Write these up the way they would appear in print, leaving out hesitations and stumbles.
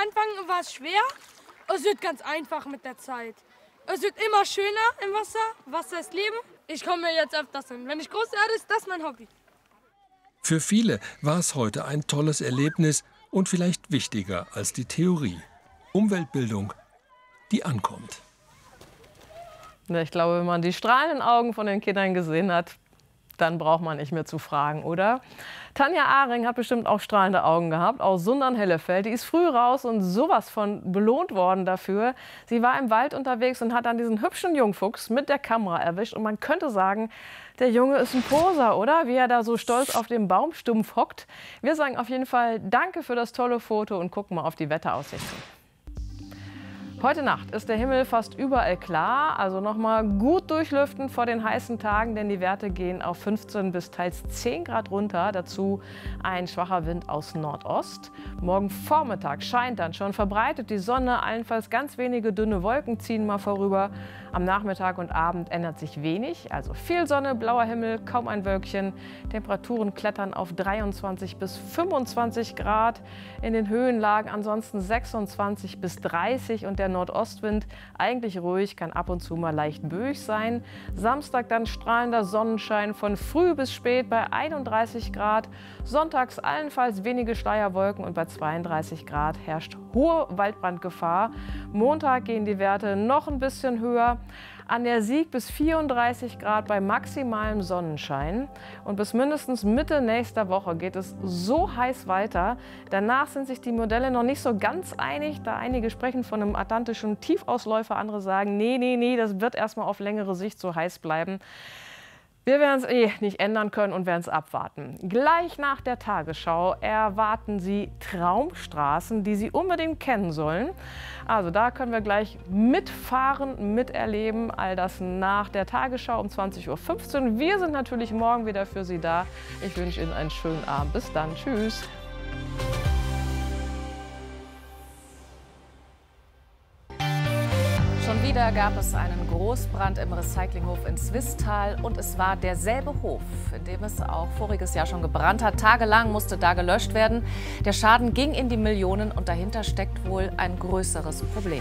Anfang war es schwer. Es wird ganz einfach mit der Zeit. Es wird immer schöner im Wasser. Wasser ist Leben. Ich komme jetzt öfters hin. Wenn ich groß werde, ist das mein Hobby. Für viele war es heute ein tolles Erlebnis und vielleicht wichtiger als die Theorie. Umweltbildung, die ankommt. Ich glaube, wenn man die strahlenden Augen von den Kindern gesehen hat, dann braucht man nicht mehr zu fragen, oder? Tanja Ahring hat bestimmt auch strahlende Augen gehabt, aus Sundern-Hellefeld. Die ist früh raus und sowas von belohnt worden dafür. Sie war im Wald unterwegs und hat dann diesen hübschen Jungfuchs mit der Kamera erwischt. Und man könnte sagen, der Junge ist ein Poser, oder? Wie er da so stolz auf dem Baumstumpf hockt. Wir sagen auf jeden Fall Danke für das tolle Foto und gucken mal auf die Wetteraussichten. Heute Nacht ist der Himmel fast überall klar, also noch mal gut durchlüften vor den heißen Tagen, denn die Werte gehen auf 15 bis teils 10 Grad runter. Dazu ein schwacher Wind aus Nordost. Morgen Vormittag scheint dann schon verbreitet die Sonne, allenfalls ganz wenige dünne Wolken ziehen mal vorüber. Am Nachmittag und Abend ändert sich wenig, also viel Sonne, blauer Himmel, kaum ein Wölkchen. Temperaturen klettern auf 23 bis 25 Grad. In den Höhenlagen ansonsten 26 bis 30 und der Nordostwind eigentlich ruhig, kann ab und zu mal leicht böig sein. Samstag dann strahlender Sonnenschein von früh bis spät bei 31 Grad. Sonntags allenfalls wenige Schleierwolken und bei 32 Grad herrscht hohe Waldbrandgefahr. Montag gehen die Werte noch ein bisschen höher. An der Sieg bis 34 Grad bei maximalem Sonnenschein. Und bis mindestens Mitte nächster Woche geht es so heiß weiter. Danach sind sich die Modelle noch nicht so ganz einig, da einige sprechen von einem atlantischen Tiefausläufer, andere sagen, nee, das wird erstmal auf längere Sicht so heiß bleiben. Wir werden es nicht ändern können und werden es abwarten. Gleich nach der Tagesschau erwarten Sie Traumstraßen, die Sie unbedingt kennen sollen. Also da können wir gleich mitfahren, miterleben. All das nach der Tagesschau um 20:15 Uhr. Wir sind natürlich morgen wieder für Sie da. Ich wünsche Ihnen einen schönen Abend. Bis dann. Tschüss. Schon wieder gab es einen Großbrand im Recyclinghof in Swisttal und es war derselbe Hof, in dem es auch voriges Jahr schon gebrannt hat. Tagelang musste da gelöscht werden. Der Schaden ging in die Millionen und dahinter steckt wohl ein größeres Problem.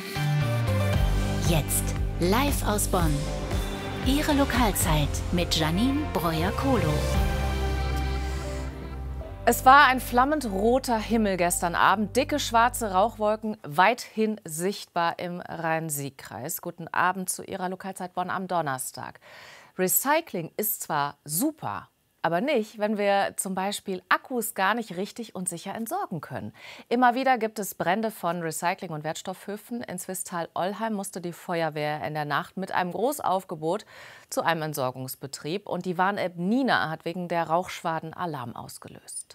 Jetzt live aus Bonn. Ihre Lokalzeit mit Janine Breuer-Kohlo. Es war ein flammend roter Himmel gestern Abend. Dicke schwarze Rauchwolken weithin sichtbar im Rhein-Sieg-Kreis. Guten Abend zu Ihrer Lokalzeit Bonn am Donnerstag. Recycling ist zwar super, aber nicht, wenn wir zum Beispiel Akkus gar nicht richtig und sicher entsorgen können. Immer wieder gibt es Brände von Recycling- und Wertstoffhöfen. In Swisttal-Ollheim musste die Feuerwehr in der Nacht mit einem Großaufgebot zu einem Entsorgungsbetrieb. Und die Warn-App Nina hat wegen der Rauchschwaden Alarm ausgelöst.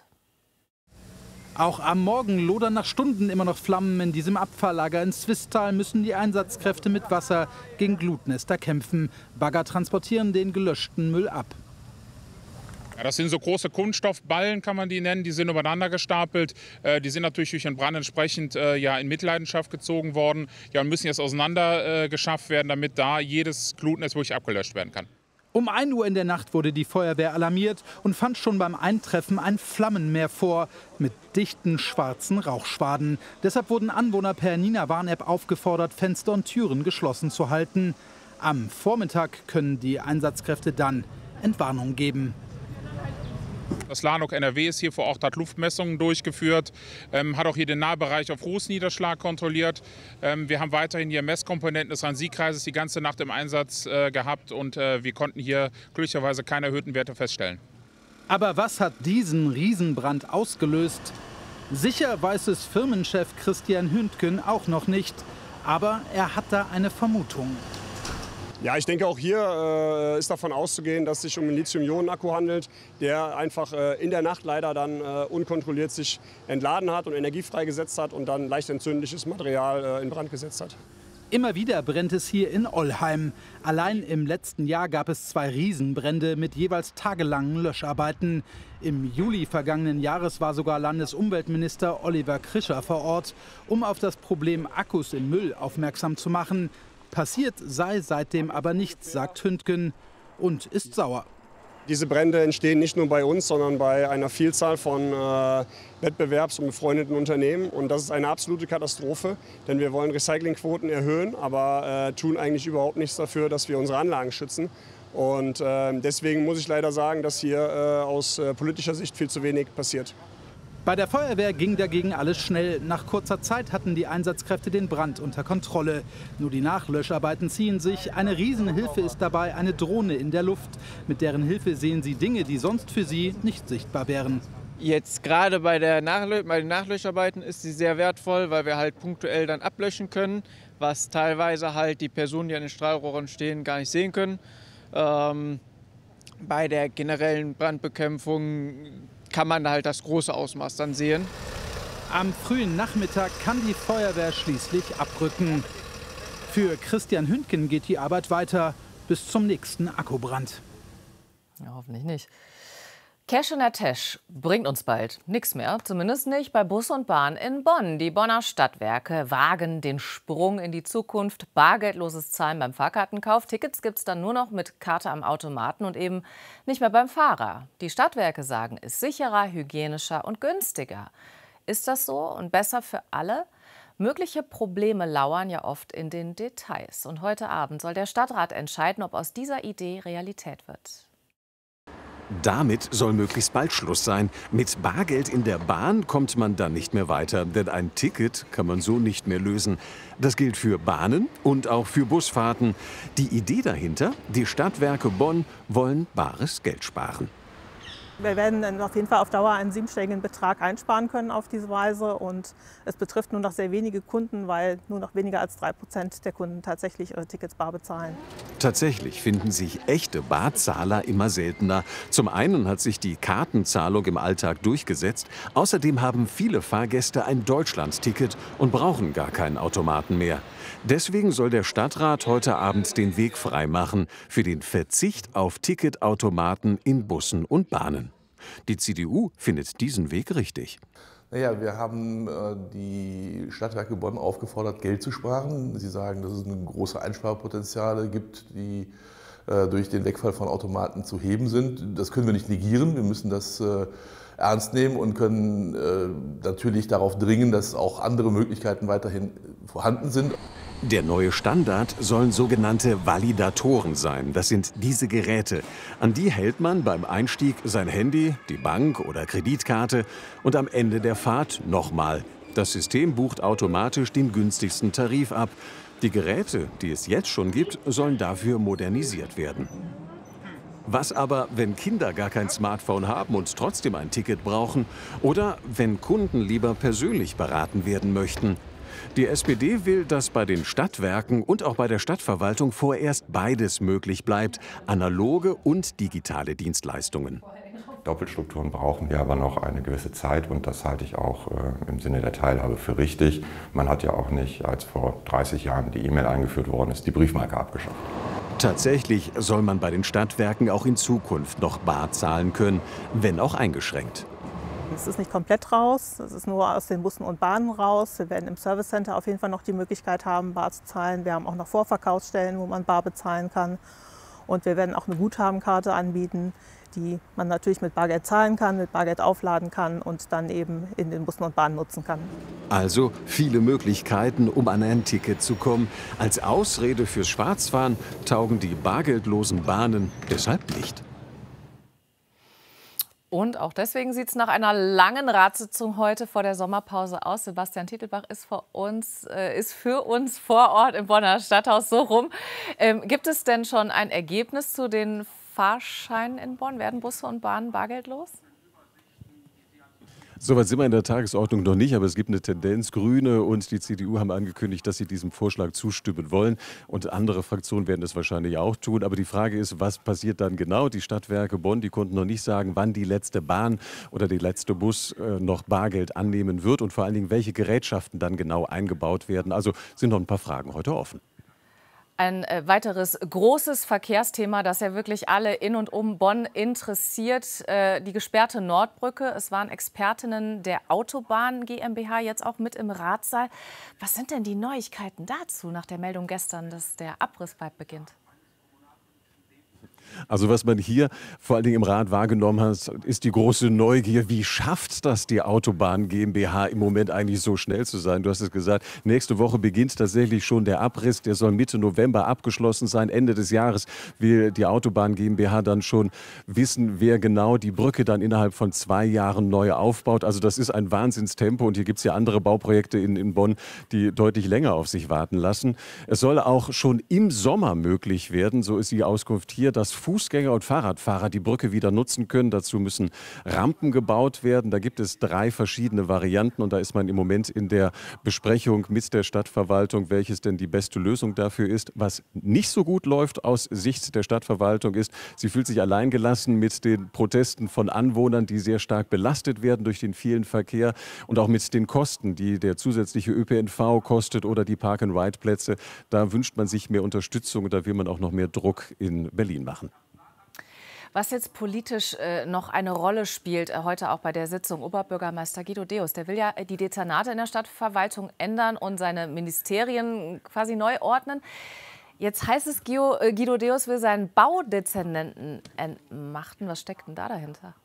Auch am Morgen lodern nach Stunden immer noch Flammen in diesem Abfalllager. In Swisttal müssen die Einsatzkräfte mit Wasser gegen Glutnester kämpfen. Bagger transportieren den gelöschten Müll ab. Ja, das sind so große Kunststoffballen, kann man die nennen. Die sind übereinander gestapelt. Die sind natürlich durch den Brand entsprechend in Mitleidenschaft gezogen worden. Ja, und müssen jetzt auseinander geschafft werden, damit da jedes Glutnest wirklich abgelöscht werden kann. Um 1 Uhr in der Nacht wurde die Feuerwehr alarmiert und fand schon beim Eintreffen ein Flammenmeer vor mit dichten schwarzen Rauchschwaden. Deshalb wurden Anwohner per Nina-Warn-App aufgefordert, Fenster und Türen geschlossen zu halten. Am Vormittag können die Einsatzkräfte dann Entwarnung geben. Das LANOG NRW ist hier vor Ort, hat Luftmessungen durchgeführt, hat auch hier den Nahbereich auf Rußniederschlag kontrolliert. Wir haben weiterhin hier Messkomponenten des Rhein-Sieg-Kreises die ganze Nacht im Einsatz gehabt und wir konnten hier glücklicherweise keine erhöhten Werte feststellen. Aber was hat diesen Riesenbrand ausgelöst? Sicher weiß es Firmenchef Christian Hündgen auch noch nicht, aber er hat da eine Vermutung. Ja, ich denke, auch hier ist davon auszugehen, dass es sich um einen Lithium-Ionen-Akku handelt, der einfach in der Nacht leider dann unkontrolliert sich entladen hat und Energie freigesetzt hat und dann leicht entzündliches Material in Brand gesetzt hat. Immer wieder brennt es hier in Ollheim. Allein im letzten Jahr gab es 2 Riesenbrände mit jeweils tagelangen Löscharbeiten. Im Juli vergangenen Jahres war sogar Landesumweltminister Oliver Krischer vor Ort, um auf das Problem Akkus im Müll aufmerksam zu machen. Passiert sei seitdem aber nichts, sagt Hündgen und ist sauer. Diese Brände entstehen nicht nur bei uns, sondern bei einer Vielzahl von wettbewerbs- und befreundeten Unternehmen. Und das ist eine absolute Katastrophe, denn wir wollen Recyclingquoten erhöhen, aber tun eigentlich überhaupt nichts dafür, dass wir unsere Anlagen schützen. Und deswegen muss ich leider sagen, dass hier aus politischer Sicht viel zu wenig passiert. Bei der Feuerwehr ging dagegen alles schnell. Nach kurzer Zeit hatten die Einsatzkräfte den Brand unter Kontrolle. Nur die Nachlöscharbeiten ziehen sich. Eine Riesenhilfe ist dabei eine Drohne in der Luft. Mit deren Hilfe sehen sie Dinge, die sonst für sie nicht sichtbar wären. Jetzt gerade bei den Nachlöscharbeiten ist sie sehr wertvoll, weil wir halt punktuell dann ablöschen können, was teilweise halt die Personen, die an den Strahlrohren stehen, gar nicht sehen können. Bei der generellen Brandbekämpfung kann man halt das große Ausmaß dann sehen. Am frühen Nachmittag kann die Feuerwehr schließlich abrücken. Für Christian Hündgen geht die Arbeit weiter bis zum nächsten Akkubrand. Ja, hoffentlich nicht. Cash in der Tasche bringt uns bald nichts mehr, zumindest nicht bei Bus und Bahn in Bonn. Die Bonner Stadtwerke wagen den Sprung in die Zukunft. Bargeldloses Zahlen beim Fahrkartenkauf. Tickets gibt es dann nur noch mit Karte am Automaten und eben nicht mehr beim Fahrer. Die Stadtwerke sagen, ist sicherer, hygienischer und günstiger. Ist das so und besser für alle? Mögliche Probleme lauern ja oft in den Details. Und heute Abend soll der Stadtrat entscheiden, ob aus dieser Idee Realität wird. Damit soll möglichst bald Schluss sein. Mit Bargeld in der Bahn kommt man dann nicht mehr weiter, denn ein Ticket kann man so nicht mehr lösen. Das gilt für Bahnen und auch für Busfahrten. Die Idee dahinter: die Stadtwerke Bonn wollen bares Geld sparen. Wir werden dann auf jeden Fall auf Dauer einen 7-stelligen Betrag einsparen können auf diese Weise. Und es betrifft nur noch sehr wenige Kunden, weil nur noch weniger als 3% der Kunden tatsächlich ihre Tickets bar bezahlen. Tatsächlich finden sich echte Barzahler immer seltener. Zum einen hat sich die Kartenzahlung im Alltag durchgesetzt. Außerdem haben viele Fahrgäste ein Deutschlandticket und brauchen gar keinen Automaten mehr. Deswegen soll der Stadtrat heute Abend den Weg freimachen für den Verzicht auf Ticketautomaten in Bussen und Bahnen. Die CDU findet diesen Weg richtig. Naja, wir haben die Stadtwerke Bonn aufgefordert, Geld zu sparen. Sie sagen, dass es eine große Einsparpotenziale gibt, die durch den Wegfall von Automaten zu heben sind. Das können wir nicht negieren. Wir müssen das ernst nehmen und können natürlich darauf dringen, dass auch andere Möglichkeiten weiterhin vorhanden sind. Der neue Standard sollen sogenannte Validatoren sein. Das sind diese Geräte. An die hält man beim Einstieg sein Handy, die Bank- oder Kreditkarte und am Ende der Fahrt nochmal. Das System bucht automatisch den günstigsten Tarif ab. Die Geräte, die es jetzt schon gibt, sollen dafür modernisiert werden. Was aber, wenn Kinder gar kein Smartphone haben und trotzdem ein Ticket brauchen? Oder wenn Kunden lieber persönlich beraten werden möchten? Die SPD will, dass bei den Stadtwerken und auch bei der Stadtverwaltung vorerst beides möglich bleibt: analoge und digitale Dienstleistungen. Doppelstrukturen brauchen wir aber noch eine gewisse Zeit, und das halte ich auch im Sinne der Teilhabe für richtig. Man hat ja auch nicht, als vor 30 Jahren die E-Mail eingeführt worden ist, die Briefmarke abgeschafft. Tatsächlich soll man bei den Stadtwerken auch in Zukunft noch bar zahlen können, wenn auch eingeschränkt. Es ist nicht komplett raus, es ist nur aus den Bussen und Bahnen raus. Wir werden im Service Center auf jeden Fall noch die Möglichkeit haben, bar zu zahlen. Wir haben auch noch Vorverkaufsstellen, wo man bar bezahlen kann. Und wir werden auch eine Guthabenkarte anbieten, die man natürlich mit Bargeld zahlen kann, mit Bargeld aufladen kann und dann eben in den Bussen und Bahnen nutzen kann. Also viele Möglichkeiten, um an ein Ticket zu kommen. Als Ausrede fürs Schwarzfahren taugen die bargeldlosen Bahnen deshalb nicht. Und auch deswegen sieht es nach einer langen Ratssitzung heute vor der Sommerpause aus. Sebastian Titelbach ist für uns vor Ort im Bonner Stadthaus, so rum. Gibt es denn schon ein Ergebnis zu den Fahrscheinen in Bonn? Werden Busse und Bahnen bargeldlos? Soweit sind wir in der Tagesordnung noch nicht, aber es gibt eine Tendenz. Grüne und die CDU haben angekündigt, dass sie diesem Vorschlag zustimmen wollen. Und andere Fraktionen werden das wahrscheinlich auch tun. Aber die Frage ist, was passiert dann genau? Die Stadtwerke Bonn, die konnten noch nicht sagen, wann die letzte Bahn oder der letzte Bus noch Bargeld annehmen wird und vor allen Dingen, welche Gerätschaften dann genau eingebaut werden. Also sind noch ein paar Fragen heute offen. Ein weiteres großes Verkehrsthema, das ja wirklich alle in und um Bonn interessiert, die gesperrte Nordbrücke. Es waren Expertinnen der Autobahn GmbH jetzt auch mit im Ratssaal. Was sind denn die Neuigkeiten dazu nach der Meldung gestern, dass der Abriss bald beginnt? Also was man hier vor allen Dingen im Rat wahrgenommen hat, ist die große Neugier. Wie schafft das die Autobahn GmbH im Moment eigentlich so schnell zu sein? Du hast es gesagt, nächste Woche beginnt tatsächlich schon der Abriss. Der soll Mitte November abgeschlossen sein. Ende des Jahres will die Autobahn GmbH dann schon wissen, wer genau die Brücke dann innerhalb von 2 Jahren neu aufbaut. Also das ist ein Wahnsinnstempo. Und hier gibt es ja andere Bauprojekte in Bonn, die deutlich länger auf sich warten lassen. Es soll auch schon im Sommer möglich werden, so ist die Auskunft hier, dass Fußgänger und Fahrradfahrer die Brücke wieder nutzen können. Dazu müssen Rampen gebaut werden. Da gibt es 3 verschiedene Varianten und da ist man im Moment in der Besprechung mit der Stadtverwaltung, welches denn die beste Lösung dafür ist. Was nicht so gut läuft aus Sicht der Stadtverwaltung ist, sie fühlt sich alleingelassen mit den Protesten von Anwohnern, die sehr stark belastet werden durch den vielen Verkehr und auch mit den Kosten, die der zusätzliche ÖPNV kostet oder die Park-and-Ride-Plätze. Da wünscht man sich mehr Unterstützung und da will man auch noch mehr Druck in Berlin machen. Was jetzt politisch noch eine Rolle spielt, heute auch bei der Sitzung, Oberbürgermeister Guido Deus, der will ja die Dezernate in der Stadtverwaltung ändern und seine Ministerien quasi neu ordnen. Jetzt heißt es, Guido Deus will seinen Baudezernenten entmachten. Was steckt denn da dahinter?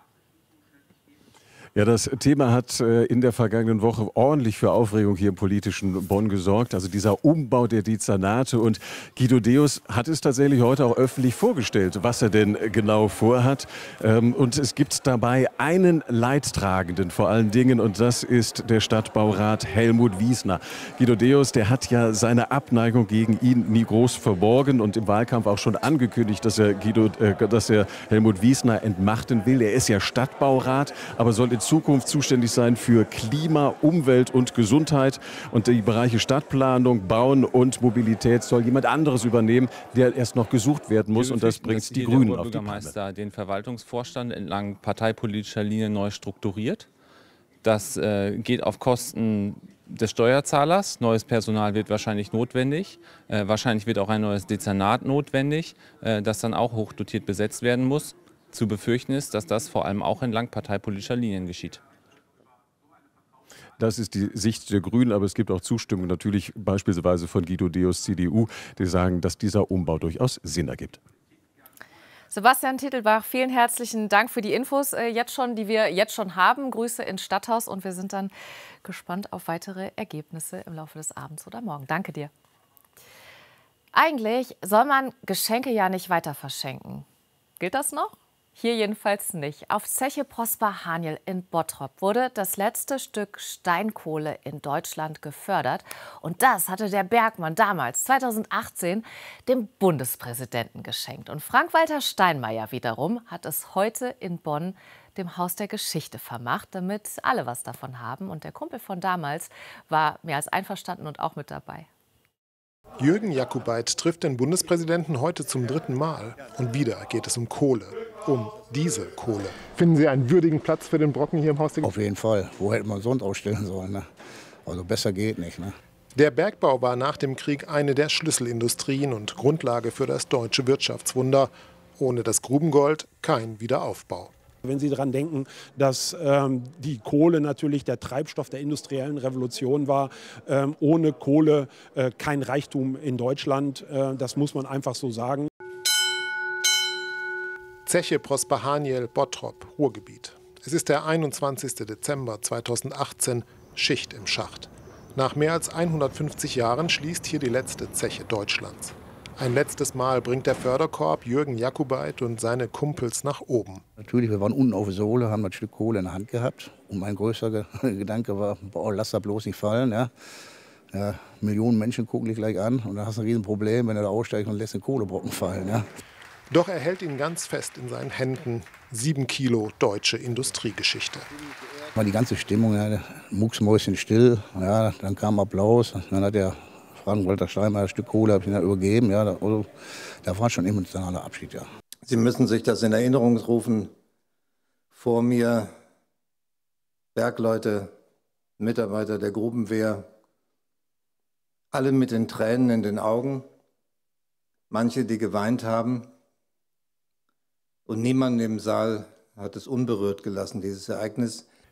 Ja, das Thema hat in der vergangenen Woche ordentlich für Aufregung hier im politischen Bonn gesorgt. Also dieser Umbau der Dezernate. Und Guido Deus hat es tatsächlich heute auch öffentlich vorgestellt, was er denn genau vorhat. Und es gibt dabei einen Leidtragenden vor allen Dingen. Und das ist der Stadtbaurat Helmut Wiesner. Guido Deus, der hat ja seine Abneigung gegen ihn nie groß verborgen und im Wahlkampf auch schon angekündigt, dass er Helmut Wiesner entmachten will. Er ist ja Stadtbaurat, aber soll in Zukunft zuständig sein für Klima, Umwelt und Gesundheit. Und die Bereiche Stadtplanung, Bauen und Mobilität soll jemand anderes übernehmen, der erst noch gesucht werden muss. Und das bringt die Grünen auf die Palme. Den Verwaltungsvorstand entlang parteipolitischer Linie neu strukturiert. Das geht auf Kosten des Steuerzahlers. Neues Personal wird wahrscheinlich notwendig. Wahrscheinlich wird auch ein neues Dezernat notwendig, das dann auch hochdotiert besetzt werden muss. Zu befürchten ist, dass das vor allem auch entlang parteipolitischer Linien geschieht. Das ist die Sicht der Grünen, aber es gibt auch Zustimmung natürlich beispielsweise von Guido Deus, CDU, die sagen, dass dieser Umbau durchaus Sinn ergibt. Sebastian Titelbach, vielen herzlichen Dank für die Infos die wir jetzt schon haben. Grüße ins Stadthaus und wir sind dann gespannt auf weitere Ergebnisse im Laufe des Abends oder morgen. Danke dir. Eigentlich soll man Geschenke ja nicht weiter verschenken. Gilt das noch? Hier jedenfalls nicht. Auf Zeche Prosper Haniel in Bottrop wurde das letzte Stück Steinkohle in Deutschland gefördert. Und das hatte der Bergmann damals, 2018, dem Bundespräsidenten geschenkt. Und Frank-Walter Steinmeier wiederum hat es heute in Bonn dem Haus der Geschichte vermacht, damit alle was davon haben. Und der Kumpel von damals war mehr als einverstanden und auch mit dabei. Jürgen Jakubait trifft den Bundespräsidenten heute zum 3. Mal. Und wieder geht es um Kohle. Um diese Kohle. Finden Sie einen würdigen Platz für den Brocken hier im Haus der Geschichte? Auf jeden Fall. Wo hätte man sonst ausstellen sollen? Ne? Also besser geht nicht. Ne? Der Bergbau war nach dem Krieg eine der Schlüsselindustrien und Grundlage für das deutsche Wirtschaftswunder. Ohne das Grubengold kein Wiederaufbau. Wenn Sie daran denken, dass die Kohle natürlich der Treibstoff der industriellen Revolution war, ohne Kohle kein Reichtum in Deutschland, das muss man einfach so sagen. Zeche Prosper Haniel, Bottrop, Ruhrgebiet. Es ist der 21. Dezember 2018, Schicht im Schacht. Nach mehr als 150 Jahren schließt hier die letzte Zeche Deutschlands. Ein letztes Mal bringt der Förderkorb Jürgen Jakubait und seine Kumpels nach oben. Natürlich, wir waren unten auf der Sohle, haben das Stück Kohle in der Hand gehabt. Und mein größter Gedanke war, boah, lass das bloß nicht fallen. Ja. Ja, Millionen Menschen gucken dich gleich an und dann hast du ein Riesenproblem, wenn du da aussteigst und lässt den Kohlebrocken fallen. Ja. Doch er hält ihn ganz fest in seinen Händen. 7 Kilo deutsche Industriegeschichte. War die ganze Stimmung, ja, mucksmäuschen still. Ja, dann kam Applaus. Dann hat der Frank-Walter Steinmeier ein Stück Kohle habe ich ihm übergeben. Ja, da war schon ein emotionaler Abschied. Ja. Sie müssen sich das in Erinnerung rufen. Vor mir Bergleute, Mitarbeiter der Grubenwehr, alle mit den Tränen in den Augen, manche, die geweint haben. Und niemand im Saal hat es unberührt gelassen, dieses Ereignis.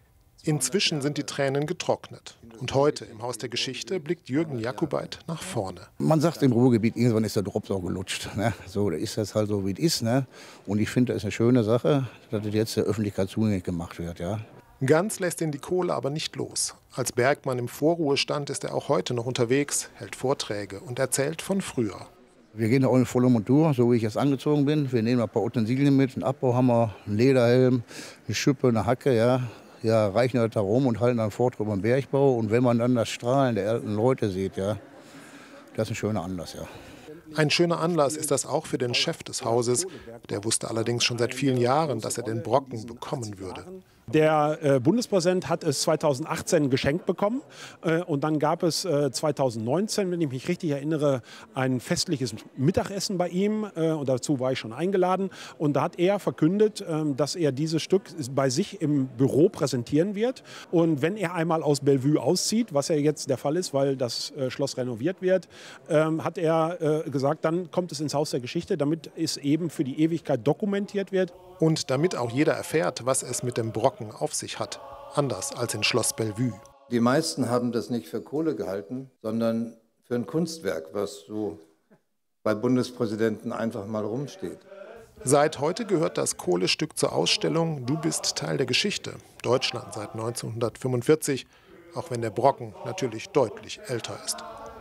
Inzwischen sind die Tränen getrocknet. Und heute im Haus der Geschichte blickt Jürgen Jakubait nach vorne. Man sagt im Ruhrgebiet, irgendwann ist der Drops auch gelutscht. Ne? So, da ist das halt so, wie es ist. Ne? Und ich finde, das ist eine schöne Sache, dass das jetzt der Öffentlichkeit zugänglich gemacht wird. Ja? Ganz lässt ihn die Kohle aber nicht los. Als Bergmann im Vorruhestand ist er auch heute noch unterwegs, hält Vorträge und erzählt von früher. Wir gehen da auch in voller Montur, so wie ich jetzt angezogen bin. Wir nehmen ein paar Utensilien mit, einen Abbauhammer, einen Lederhelm, eine Schippe, eine Hacke. Ja, reichen halt da rum und halten dann Vortrag über den Bergbau. Und wenn man dann das Strahlen der alten Leute sieht, ja, das ist ein schöner Anlass, ja. Ein schöner Anlass ist das auch für den Chef des Hauses. Der wusste allerdings schon seit vielen Jahren, dass er den Brocken bekommen würde. Der Bundespräsident hat es 2018 geschenkt bekommen und dann gab es 2019, wenn ich mich richtig erinnere, ein festliches Mittagessen bei ihm und dazu war ich schon eingeladen und da hat er verkündet, dass er dieses Stück bei sich im Büro präsentieren wird und wenn er einmal aus Bellevue auszieht, was ja jetzt der Fall ist, weil das Schloss renoviert wird, hat er gesagt, dann kommt es ins Haus der Geschichte, damit es eben für die Ewigkeit dokumentiert wird. Und damit auch jeder erfährt, was es mit dem Brocken auf sich hat. Anders als in Schloss Bellevue. Die meisten haben das nicht für Kohle gehalten, sondern für ein Kunstwerk, was so bei Bundespräsidenten einfach mal rumsteht. Seit heute gehört das Kohlestück zur Ausstellung Du bist Teil der Geschichte. Deutschland seit 1945, auch wenn der Brocken natürlich deutlich älter ist.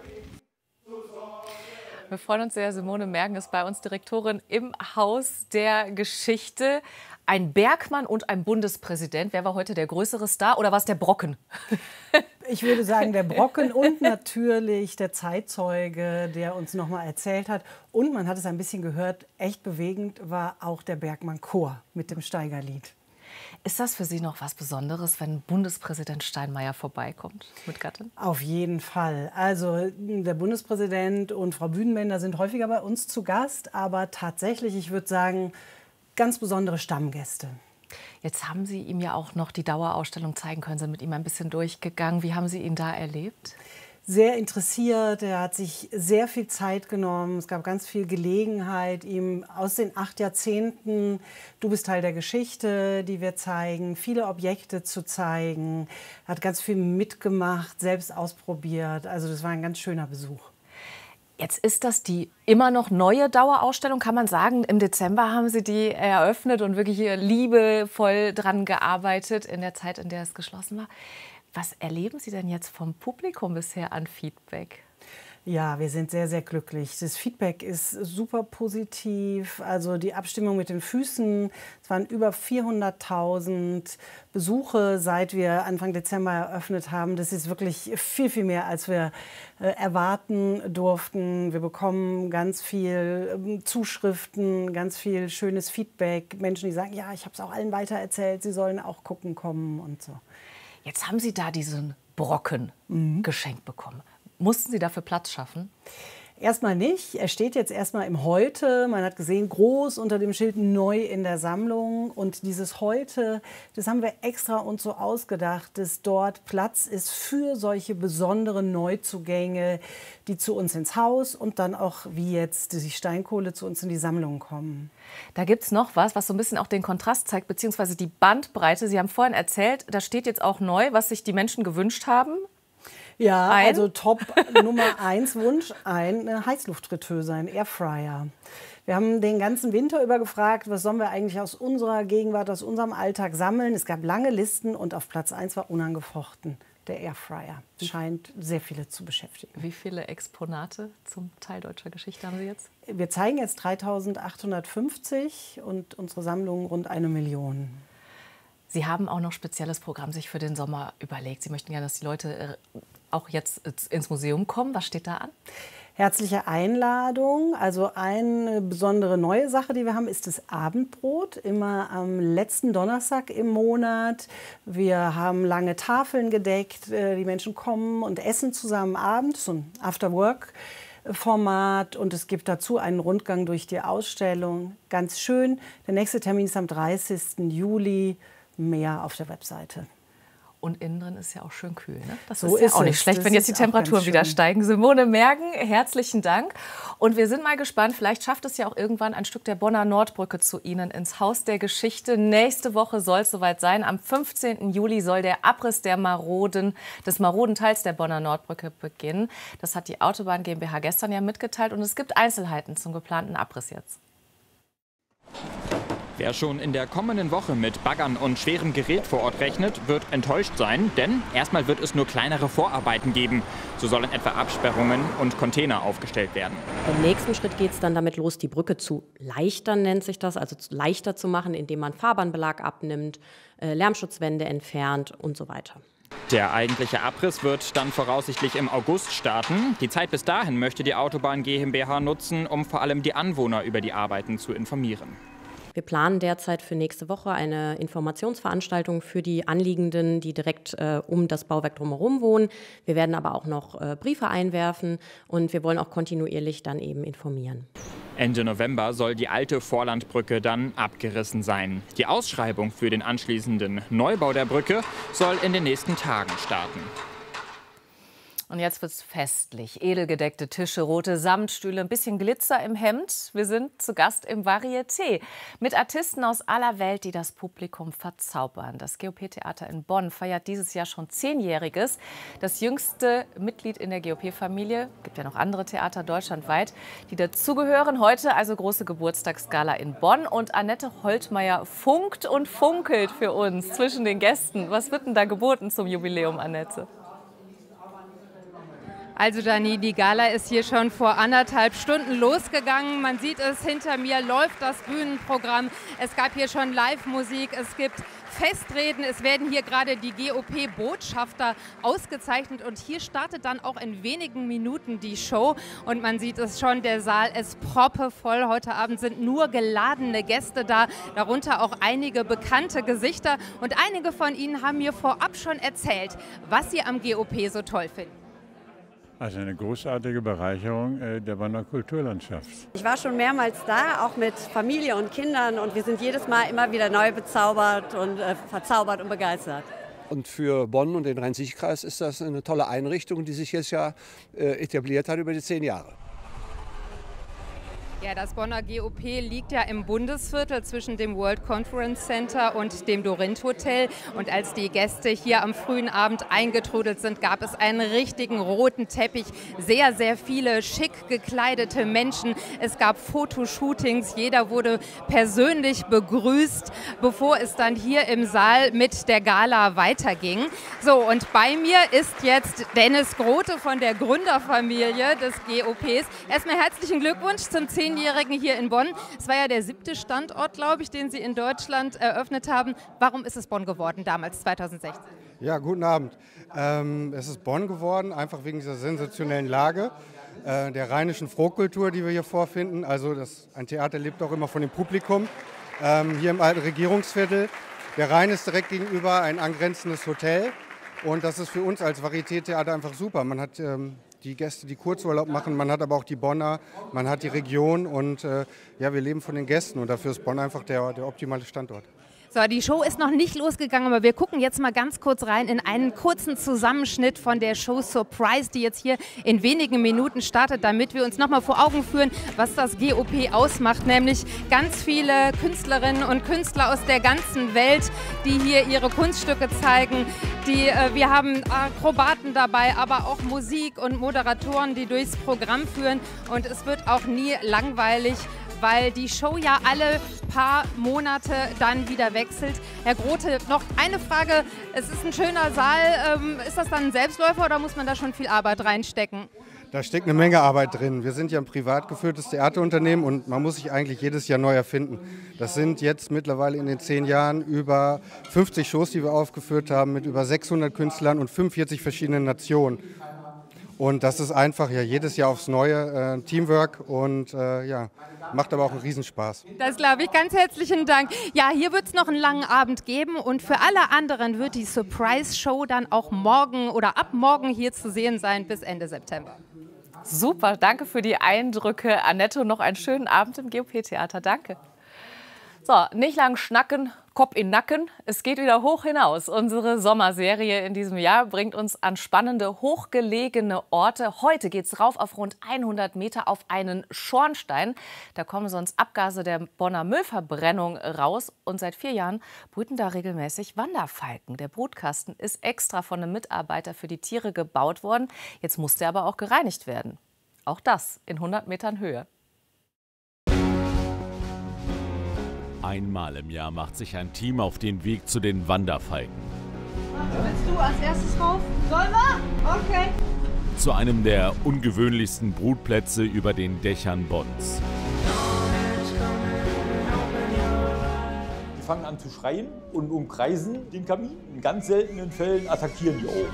Wir freuen uns sehr. Simone Mergen ist bei uns Direktorin im Haus der Geschichte. Ein Bergmann und ein Bundespräsident. Wer war heute der größere Star oder war es der Brocken? Ich würde sagen, der Brocken und natürlich der Zeitzeuge, der uns noch mal erzählt hat. Und man hat es ein bisschen gehört, echt bewegend war auch der Bergmann-Chor mit dem Steigerlied. Ist das für Sie noch was Besonderes, wenn Bundespräsident Steinmeier vorbeikommt mit Gattin? Auf jeden Fall. Also der Bundespräsident und Frau Bühnenbender sind häufiger bei uns zu Gast. Aber tatsächlich, ich würde sagen, ganz besondere Stammgäste. Jetzt haben Sie ihm ja auch noch die Dauerausstellung zeigen können, sind mit ihm ein bisschen durchgegangen. Wie haben Sie ihn da erlebt? Sehr interessiert, er hat sich sehr viel Zeit genommen. Es gab ganz viel Gelegenheit, ihm aus den 8 Jahrzehnten, Du bist Teil der Geschichte, die wir zeigen, viele Objekte zu zeigen. Er hat ganz viel mitgemacht, selbst ausprobiert. Also das war ein ganz schöner Besuch. Jetzt ist das die immer noch neue Dauerausstellung, kann man sagen. Im Dezember haben Sie die eröffnet und wirklich liebevoll dran gearbeitet in der Zeit, in der es geschlossen war. Was erleben Sie denn jetzt vom Publikum bisher an Feedback? Ja, wir sind sehr, sehr glücklich. Das Feedback ist super positiv. Also die Abstimmung mit den Füßen, es waren über 400.000 Besuche, seit wir Anfang Dezember eröffnet haben. Das ist wirklich viel, viel mehr, als wir erwarten durften. Wir bekommen ganz viel Zuschriften, ganz viel schönes Feedback. Menschen, die sagen, ja, ich habe es auch allen weitererzählt, sie sollen auch gucken kommen und so. Jetzt haben Sie da diesen Brocken geschenkt bekommen. Mussten Sie dafür Platz schaffen? Erstmal nicht. Er steht jetzt erstmal im Heute. Man hat gesehen, groß unter dem Schild neu in der Sammlung. Und dieses Heute, das haben wir extra uns so ausgedacht, dass dort Platz ist für solche besonderen Neuzugänge, die zu uns ins Haus und dann auch, wie jetzt die Steinkohle, zu uns in die Sammlung kommen. Da gibt es noch was so ein bisschen auch den Kontrast zeigt, beziehungsweise die Bandbreite. Sie haben vorhin erzählt, da steht jetzt auch neu, was sich die Menschen gewünscht haben. Ja, also Top Nummer 1 Wunsch, eine Heißluftfritteuse, ein Airfryer. Wir haben den ganzen Winter über gefragt, was sollen wir eigentlich aus unserer Gegenwart, aus unserem Alltag sammeln. Es gab lange Listen und auf Platz 1 war unangefochten der Airfryer. Scheint sehr viele zu beschäftigen. Wie viele Exponate zum Teil deutscher Geschichte haben Sie jetzt? Wir zeigen jetzt 3.850 und unsere Sammlung rund 1 Million. Sie haben auch noch spezielles Programm sich für den Sommer überlegt. Sie möchten ja, dass die Leute auch jetzt ins Museum kommen. Was steht da an? Herzliche Einladung. Also eine besondere neue Sache, die wir haben, ist das Abendbrot. Immer am letzten Donnerstag im Monat. Wir haben lange Tafeln gedeckt. Die Menschen kommen und essen zusammen abends. So ein After-Work-Format. Und es gibt dazu einen Rundgang durch die Ausstellung. Ganz schön. Der nächste Termin ist am 30. Juli. Mehr auf der Webseite. Und innen drin ist ja auch schön kühl. Ne? Das So ist ja ist auch es. nicht schlecht, Das wenn jetzt die ist auch ganz Temperaturen wieder schön. steigen. Simone Mergen, herzlichen Dank. Und wir sind mal gespannt, vielleicht schafft es ja auch irgendwann ein Stück der Bonner Nordbrücke zu Ihnen ins Haus der Geschichte. Nächste Woche soll es soweit sein. Am 15. Juli soll der Abriss des maroden Teils der Bonner Nordbrücke beginnen. Das hat die Autobahn GmbH gestern ja mitgeteilt. Und es gibt Einzelheiten zum geplanten Abriss jetzt. Wer schon in der kommenden Woche mit Baggern und schwerem Gerät vor Ort rechnet, wird enttäuscht sein, denn erstmal wird es nur kleinere Vorarbeiten geben. So sollen etwa Absperrungen und Container aufgestellt werden. Im nächsten Schritt geht es dann damit los, die Brücke zu leichtern, nennt sich das, also leichter zu machen, indem man Fahrbahnbelag abnimmt, Lärmschutzwände entfernt und so weiter. Der eigentliche Abriss wird dann voraussichtlich im August starten. Die Zeit bis dahin möchte die Autobahn GmbH nutzen, um vor allem die Anwohner über die Arbeiten zu informieren. Wir planen derzeit für nächste Woche eine Informationsveranstaltung für die Anliegenden, die direkt um das Bauwerk drumherum wohnen. Wir werden aber auch noch Briefe einwerfen und wir wollen auch kontinuierlich dann eben informieren. Ende November soll die alte Vorlandbrücke dann abgerissen sein. Die Ausschreibung für den anschließenden Neubau der Brücke soll in den nächsten Tagen starten. Und jetzt wird's festlich. Edelgedeckte Tische, rote Samtstühle, ein bisschen Glitzer im Hemd. Wir sind zu Gast im Varieté mit Artisten aus aller Welt, die das Publikum verzaubern. Das GOP-Theater in Bonn feiert dieses Jahr schon 10-jähriges. Das jüngste Mitglied in der GOP-Familie. Gibt ja noch andere Theater deutschlandweit, die dazugehören. Heute also große Geburtstagsgala in Bonn. Und Annette Holtmeier funkt und funkelt für uns zwischen den Gästen. Was wird denn da geboten zum Jubiläum, Annette? Also Dani, die Gala ist hier schon vor 1,5 Stunden losgegangen. Man sieht es, hinter mir läuft das Bühnenprogramm. Es gab hier schon Live-Musik, es gibt Festreden. Es werden hier gerade die GOP-Botschafter ausgezeichnet. Und hier startet dann auch in wenigen Minuten die Show. Und man sieht es schon, der Saal ist proppevoll. Heute Abend sind nur geladene Gäste da, darunter auch einige bekannte Gesichter. Und einige von ihnen haben mir vorab schon erzählt, was sie am GOP so toll finden. Also eine großartige Bereicherung der Bonner Kulturlandschaft. Ich war schon mehrmals da, auch mit Familie und Kindern, und wir sind jedes Mal immer wieder neu bezaubert und verzaubert und begeistert. Und für Bonn und den Rhein-Sieg-Kreis ist das eine tolle Einrichtung, die sich jetzt ja etabliert hat über die 10 Jahre. Ja, das Bonner GOP liegt ja im Bundesviertel zwischen dem World Conference Center und dem Dorint Hotel. Und als die Gäste hier am frühen Abend eingetrudelt sind, gab es einen richtigen roten Teppich. Sehr, sehr viele schick gekleidete Menschen. Es gab Fotoshootings. Jeder wurde persönlich begrüßt, bevor es dann hier im Saal mit der Gala weiterging. So, und bei mir ist jetzt Dennis Grote von der Gründerfamilie des GOPs. Erstmal herzlichen Glückwunsch zum 10-Jährigen hier in Bonn. Es war ja der 7. Standort, glaube ich, den Sie in Deutschland eröffnet haben. Warum ist es Bonn geworden, damals 2016? Ja, guten Abend. Es ist Bonn geworden, einfach wegen dieser sensationellen Lage, der rheinischen Frohkultur, die wir hier vorfinden. Also ein Theater lebt auch immer von dem Publikum. Hier im alten Regierungsviertel. Der Rhein ist direkt gegenüber, ein angrenzendes Hotel. Und das ist für uns als Varieté-Theater einfach super. Man hat die Gäste, die Kurzurlaub machen, man hat aber auch die Bonner, man hat die Region und ja, wir leben von den Gästen und dafür ist Bonn einfach der optimale Standort. So, die Show ist noch nicht losgegangen, aber wir gucken jetzt mal ganz kurz rein in einen kurzen Zusammenschnitt von der Show Surprise, die jetzt hier in wenigen Minuten startet, damit wir uns noch mal vor Augen führen, was das GOP ausmacht, nämlich ganz viele Künstlerinnen und Künstler aus der ganzen Welt, die hier ihre Kunststücke zeigen. Wir haben Akrobaten dabei, aber auch Musik und Moderatoren, die durchs Programm führen, und es wird auch nie langweilig, weil die Show ja alle paar Monate dann wieder wechselt. Herr Grote, noch eine Frage. Es ist ein schöner Saal. Ist das dann ein Selbstläufer oder muss man da schon viel Arbeit reinstecken? Da steckt eine Menge Arbeit drin. Wir sind ja ein privat geführtes Theaterunternehmen und man muss sich eigentlich jedes Jahr neu erfinden. Das sind jetzt mittlerweile in den 10 Jahren über 50 Shows, die wir aufgeführt haben, mit über 600 Künstlern und 45 verschiedenen Nationen. Und das ist einfach ja jedes Jahr aufs Neue Teamwork und ja, macht aber auch einen Riesenspaß. Das glaube ich. Ganz herzlichen Dank. Ja, hier wird es noch einen langen Abend geben und für alle anderen wird die Surprise-Show dann auch morgen oder ab morgen hier zu sehen sein bis Ende September. Super, danke für die Eindrücke. Annette, noch einen schönen Abend im GOP-Theater. Danke. So, nicht lang schnacken, Kopf in Nacken, es geht wieder hoch hinaus. Unsere Sommerserie in diesem Jahr bringt uns an spannende, hochgelegene Orte. Heute geht's rauf auf rund 100 Meter auf einen Schornstein. Da kommen sonst Abgase der Bonner Müllverbrennung raus. Und seit 4 Jahren brüten da regelmäßig Wanderfalken. Der Brutkasten ist extra von einem Mitarbeiter für die Tiere gebaut worden. Jetzt muss der aber auch gereinigt werden. Auch das in 100 Metern Höhe. Einmal im Jahr macht sich ein Team auf den Weg zu den Wanderfalken. Willst du als erstes rauf? Sollen wir? Okay. Zu einem der ungewöhnlichsten Brutplätze über den Dächern Bonns. Die fangen an zu schreien und umkreisen den Kamin. In ganz seltenen Fällen attackieren die auch.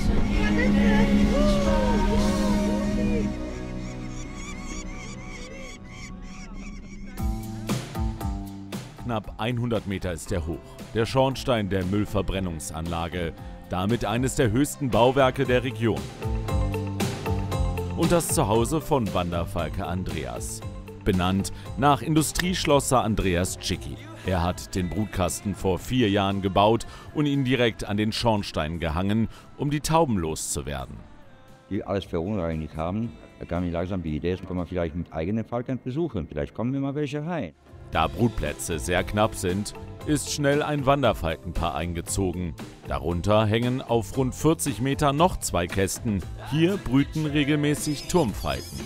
Knapp 100 Meter ist er hoch. Der Schornstein der Müllverbrennungsanlage. Damit eines der höchsten Bauwerke der Region. Und das Zuhause von Wanderfalke Andreas. Benannt nach Industrieschlosser Andreas Cicchi. Er hat den Brutkasten vor 4 Jahren gebaut und ihn direkt an den Schornstein gehangen, um die Tauben loszuwerden. Die alles verunreinigt haben, da kam ich langsam die Idee, können wir vielleicht mit eigenen Falken besuchen. Vielleicht kommen wir mal welche rein. Da Brutplätze sehr knapp sind, ist schnell ein Wanderfalkenpaar eingezogen. Darunter hängen auf rund 40 Meter noch 2 Kästen. Hier brüten regelmäßig Turmfalken.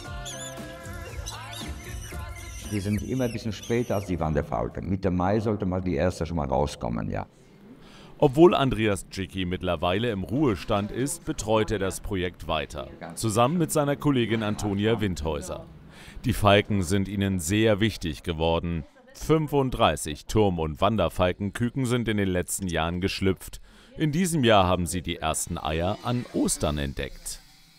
Die sind immer ein bisschen später als die Wanderfalken. Mitte Mai sollte mal die erste schon mal rauskommen, ja. Obwohl Andreas Cicchi mittlerweile im Ruhestand ist, betreut er das Projekt weiter. Zusammen mit seiner Kollegin Antonia Windhäuser. Die Falken sind ihnen sehr wichtig geworden. 35 Turm- und Wanderfalkenküken sind in den letzten Jahren geschlüpft. In diesem Jahr haben sie die ersten Eier an Ostern entdeckt.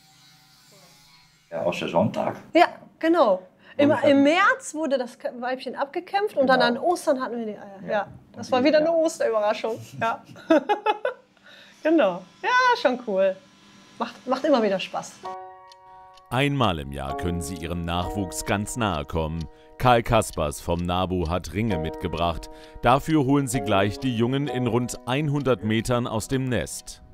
Ja, Ostersonntag. Ja, genau. Im März wurde das Weibchen abgekämpft und dann an Ostern hatten wir die Eier. Ja, das war wieder eine Osterüberraschung. Ja. Genau. Ja, schon cool. Macht immer wieder Spaß. Einmal im Jahr können sie ihrem Nachwuchs ganz nahe kommen. Karl Kaspers vom NABU hat Ringe mitgebracht. Dafür holen sie gleich die Jungen in rund 100 Metern aus dem Nest.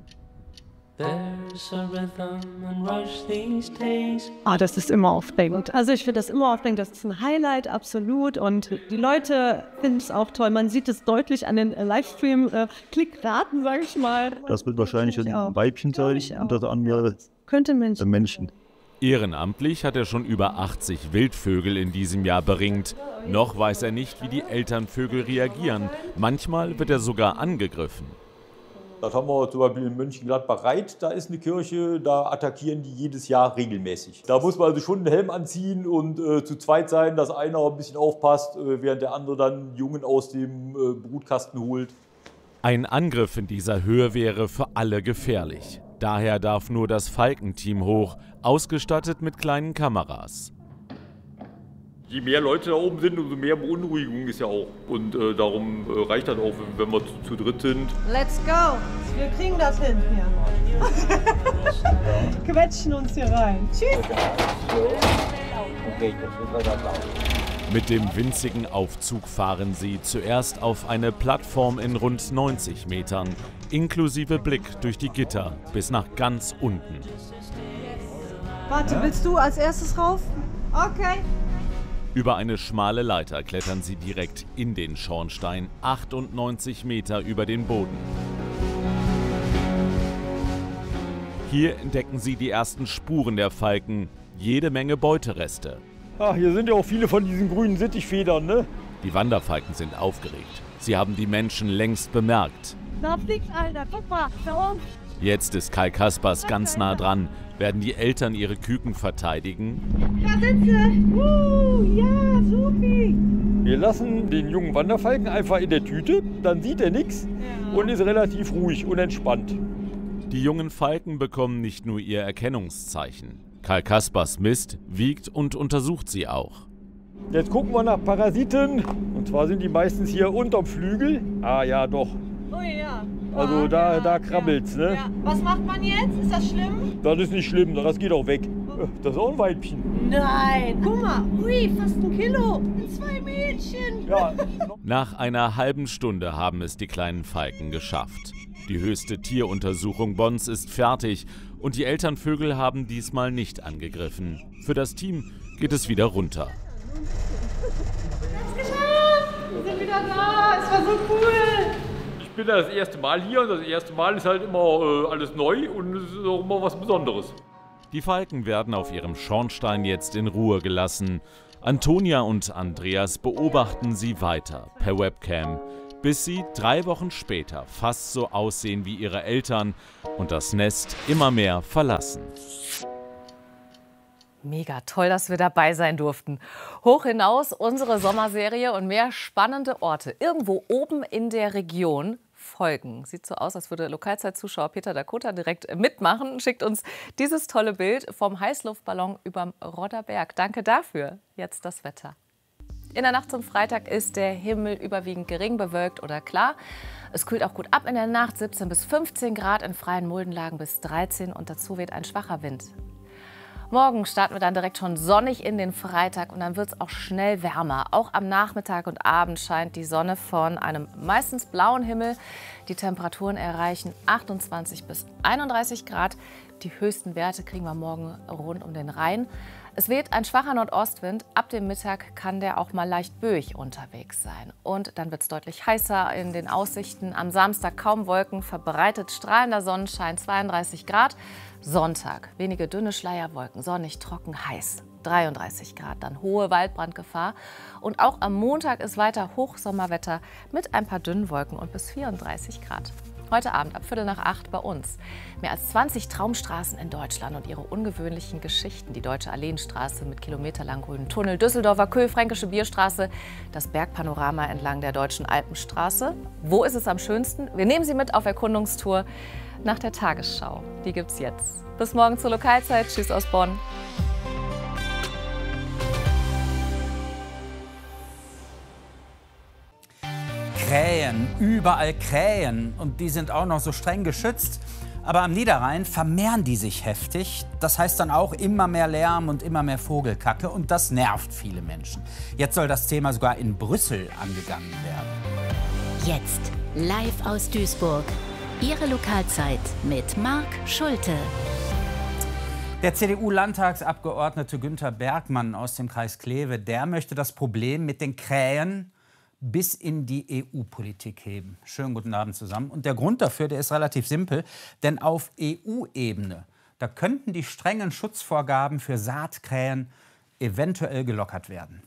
Das ist immer aufregend. Also ich finde das immer aufregend, das ist ein Highlight, absolut. Und die Leute finden es auch toll. Man sieht es deutlich an den Livestream-Klickraten, sage ich mal. Das wird wahrscheinlich ein Weibchen sein und das andere könnte Menschen. Ehrenamtlich hat er schon über 80 Wildvögel in diesem Jahr beringt. Noch weiß er nicht, wie die Elternvögel reagieren. Manchmal wird er sogar angegriffen. Das haben wir zum Beispiel in Mönchengladbach-Reit, da ist eine Kirche, da attackieren die jedes Jahr regelmäßig. Da muss man also schon einen Helm anziehen und zu zweit sein, dass einer ein bisschen aufpasst, während der andere dann Jungen aus dem Brutkasten holt. Ein Angriff in dieser Höhe wäre für alle gefährlich. Daher darf nur das Falkenteam hoch, ausgestattet mit kleinen Kameras. Je mehr Leute da oben sind, umso mehr Beunruhigung ist ja auch. Und darum reicht das auch, wenn wir zu dritt sind. Let's go! Wir kriegen das hin hier. Quetschen uns hier rein. Tschüss! Mit dem winzigen Aufzug fahren sie zuerst auf eine Plattform in rund 90 Metern, inklusive Blick durch die Gitter bis nach ganz unten. Warte, willst du als erstes rauf? Okay. Über eine schmale Leiter klettern sie direkt in den Schornstein, 98 Meter über den Boden. Hier entdecken sie die ersten Spuren der Falken, jede Menge Beutereste. Hier sind ja auch viele von diesen grünen Sittichfedern, ne? Die Wanderfalken sind aufgeregt. Sie haben die Menschen längst bemerkt. Da fliegt einer, guck mal, da oben. Jetzt ist Karl Kaspers ganz nah dran. Werden die Eltern ihre Küken verteidigen? Da sind sie! Ja, supi! Wir lassen den jungen Wanderfalken einfach in der Tüte, dann sieht er nichts und ist relativ ruhig und entspannt. Die jungen Falken bekommen nicht nur ihr Erkennungszeichen. Karl Kaspers misst, wiegt und untersucht sie auch. Jetzt gucken wir nach Parasiten. Und zwar sind die meistens hier unterm Flügel. Ah ja, doch. Oh ja. Also da krabbelt's, ne? Ja. Was macht man jetzt? Ist das schlimm? Das ist nicht schlimm, das geht auch weg. Das ist auch ein Weibchen. Nein, guck mal, ui, fast 1 Kilo. 2 Mädchen. Ja. Nach einer halben Stunde haben es die kleinen Falken geschafft. Die höchste Tieruntersuchung Bonns ist fertig und die Elternvögel haben diesmal nicht angegriffen. Für das Team geht es wieder runter. Wir sind wieder da, es war so cool. Ich bin das erste Mal hier und das erste Mal ist halt immer alles neu und es ist auch immer was Besonderes. Die Falken werden auf ihrem Schornstein jetzt in Ruhe gelassen. Antonia und Andreas beobachten sie weiter per Webcam, bis sie 3 Wochen später fast so aussehen wie ihre Eltern und das Nest immer mehr verlassen. Mega toll, dass wir dabei sein durften. Hoch hinaus unsere Sommerserie und mehr spannende Orte irgendwo oben in der Region folgen. Sieht so aus, als würde Lokalzeitzuschauer Peter Dakota direkt mitmachen. Schickt uns dieses tolle Bild vom Heißluftballon überm Rodderberg. Danke dafür. Jetzt das Wetter. In der Nacht zum Freitag ist der Himmel überwiegend gering bewölkt oder klar. Es kühlt auch gut ab in der Nacht, 17 bis 15 Grad, in freien Muldenlagen bis 13 und dazu weht ein schwacher Wind. Morgen starten wir dann direkt schon sonnig in den Freitag und dann wird es auch schnell wärmer. Auch am Nachmittag und Abend scheint die Sonne von einem meistens blauen Himmel. Die Temperaturen erreichen 28 bis 31 Grad. Die höchsten Werte kriegen wir morgen rund um den Rhein. Es weht ein schwacher Nordostwind. Ab dem Mittag kann der auch mal leicht böig unterwegs sein. Und dann wird es deutlich heißer in den Aussichten. Am Samstag kaum Wolken, verbreitet strahlender Sonnenschein, 32 Grad. Sonntag wenige dünne Schleierwolken, sonnig, trocken, heiß, 33 Grad. Dann hohe Waldbrandgefahr. Und auch am Montag ist weiter Hochsommerwetter mit ein paar dünnen Wolken und bis 34 Grad. Heute Abend ab 7:45 bei uns. Mehr als 20 Traumstraßen in Deutschland und ihre ungewöhnlichen Geschichten. Die Deutsche Alleenstraße mit kilometerlangen grünen Tunnel, Düsseldorfer Köhl, Fränkische Bierstraße, das Bergpanorama entlang der Deutschen Alpenstraße. Wo ist es am schönsten? Wir nehmen Sie mit auf Erkundungstour nach der Tagesschau. Die gibt's jetzt. Bis morgen zur Lokalzeit. Tschüss aus Bonn. Krähen, überall Krähen und die sind auch noch so streng geschützt. Aber am Niederrhein vermehren die sich heftig. Das heißt dann auch immer mehr Lärm und immer mehr Vogelkacke und das nervt viele Menschen. Jetzt soll das Thema sogar in Brüssel angegangen werden. Jetzt live aus Duisburg. Ihre Lokalzeit mit Marc Schulte. Der CDU-Landtagsabgeordnete Günther Bergmann aus dem Kreis Kleve, der möchte das Problem mit den Krähen bis in die EU-Politik heben. Schönen guten Abend zusammen. Und der Grund dafür, der ist relativ simpel, denn auf EU-Ebene, da könnten die strengen Schutzvorgaben für Saatkrähen eventuell gelockert werden.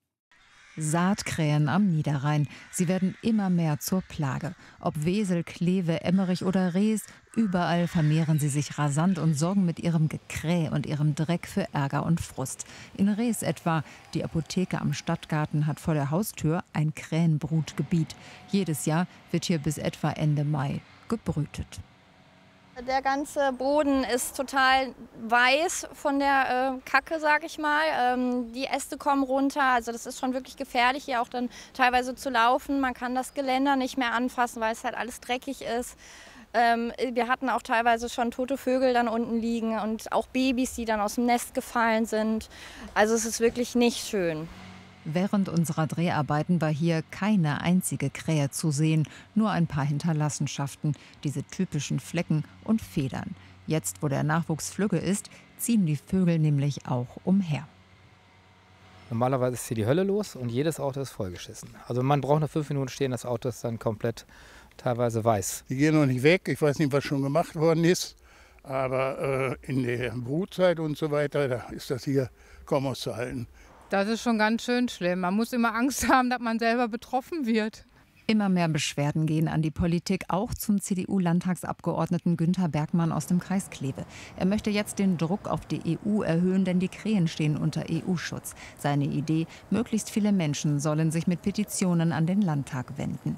Saatkrähen am Niederrhein. Sie werden immer mehr zur Plage. Ob Wesel, Kleve, Emmerich oder Rees, überall vermehren sie sich rasant und sorgen mit ihrem Gekräh und ihrem Dreck für Ärger und Frust. In Rees etwa, die Apotheke am Stadtgarten hat vor der Haustür ein Krähenbrutgebiet. Jedes Jahr wird hier bis etwa Ende Mai gebrütet. Der ganze Boden ist total weiß von der Kacke, sag ich mal. Die Äste kommen runter, also das ist schon wirklich gefährlich, hier auch dann teilweise zu laufen. Man kann das Geländer nicht mehr anfassen, weil es halt alles dreckig ist. Wir hatten auch teilweise schon tote Vögel dann unten liegen und auch Babys, die dann aus dem Nest gefallen sind. Also es ist wirklich nicht schön. Während unserer Dreharbeiten war hier keine einzige Krähe zu sehen, nur ein paar Hinterlassenschaften, diese typischen Flecken und Federn. Jetzt, wo der Nachwuchs flügge ist, ziehen die Vögel nämlich auch umher. Normalerweise ist hier die Hölle los und jedes Auto ist vollgeschissen. Also man braucht nur 5 Minuten stehen, das Auto ist dann komplett teilweise weiß. Die gehen noch nicht weg, ich weiß nicht, was schon gemacht worden ist, aber in der Brutzeit und so weiter, da ist das hier kaum auszuhalten. Das ist schon ganz schön schlimm. Man muss immer Angst haben, dass man selber betroffen wird. Immer mehr Beschwerden gehen an die Politik, auch zum CDU-Landtagsabgeordneten Günther Bergmann aus dem Kreis Kleve. Er möchte jetzt den Druck auf die EU erhöhen, denn die Krähen stehen unter EU-Schutz. Seine Idee, möglichst viele Menschen sollen sich mit Petitionen an den Landtag wenden.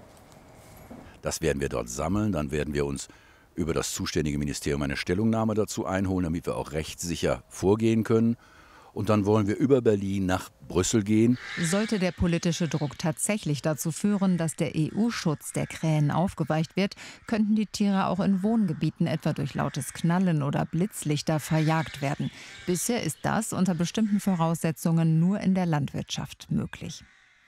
Das werden wir dort sammeln, dann werden wir uns über das zuständige Ministerium eine Stellungnahme dazu einholen, damit wir auch rechtssicher vorgehen können. und dann wollen wir über Berlin nach Brüssel gehen. Sollte der politische Druck tatsächlich dazu führen, dass der EU-Schutz der Krähen aufgeweicht wird, könnten die Tiere auch in Wohngebieten etwa durch lautes Knallen oder Blitzlichter verjagt werden. Bisher ist das unter bestimmten Voraussetzungen nur in der Landwirtschaft möglich.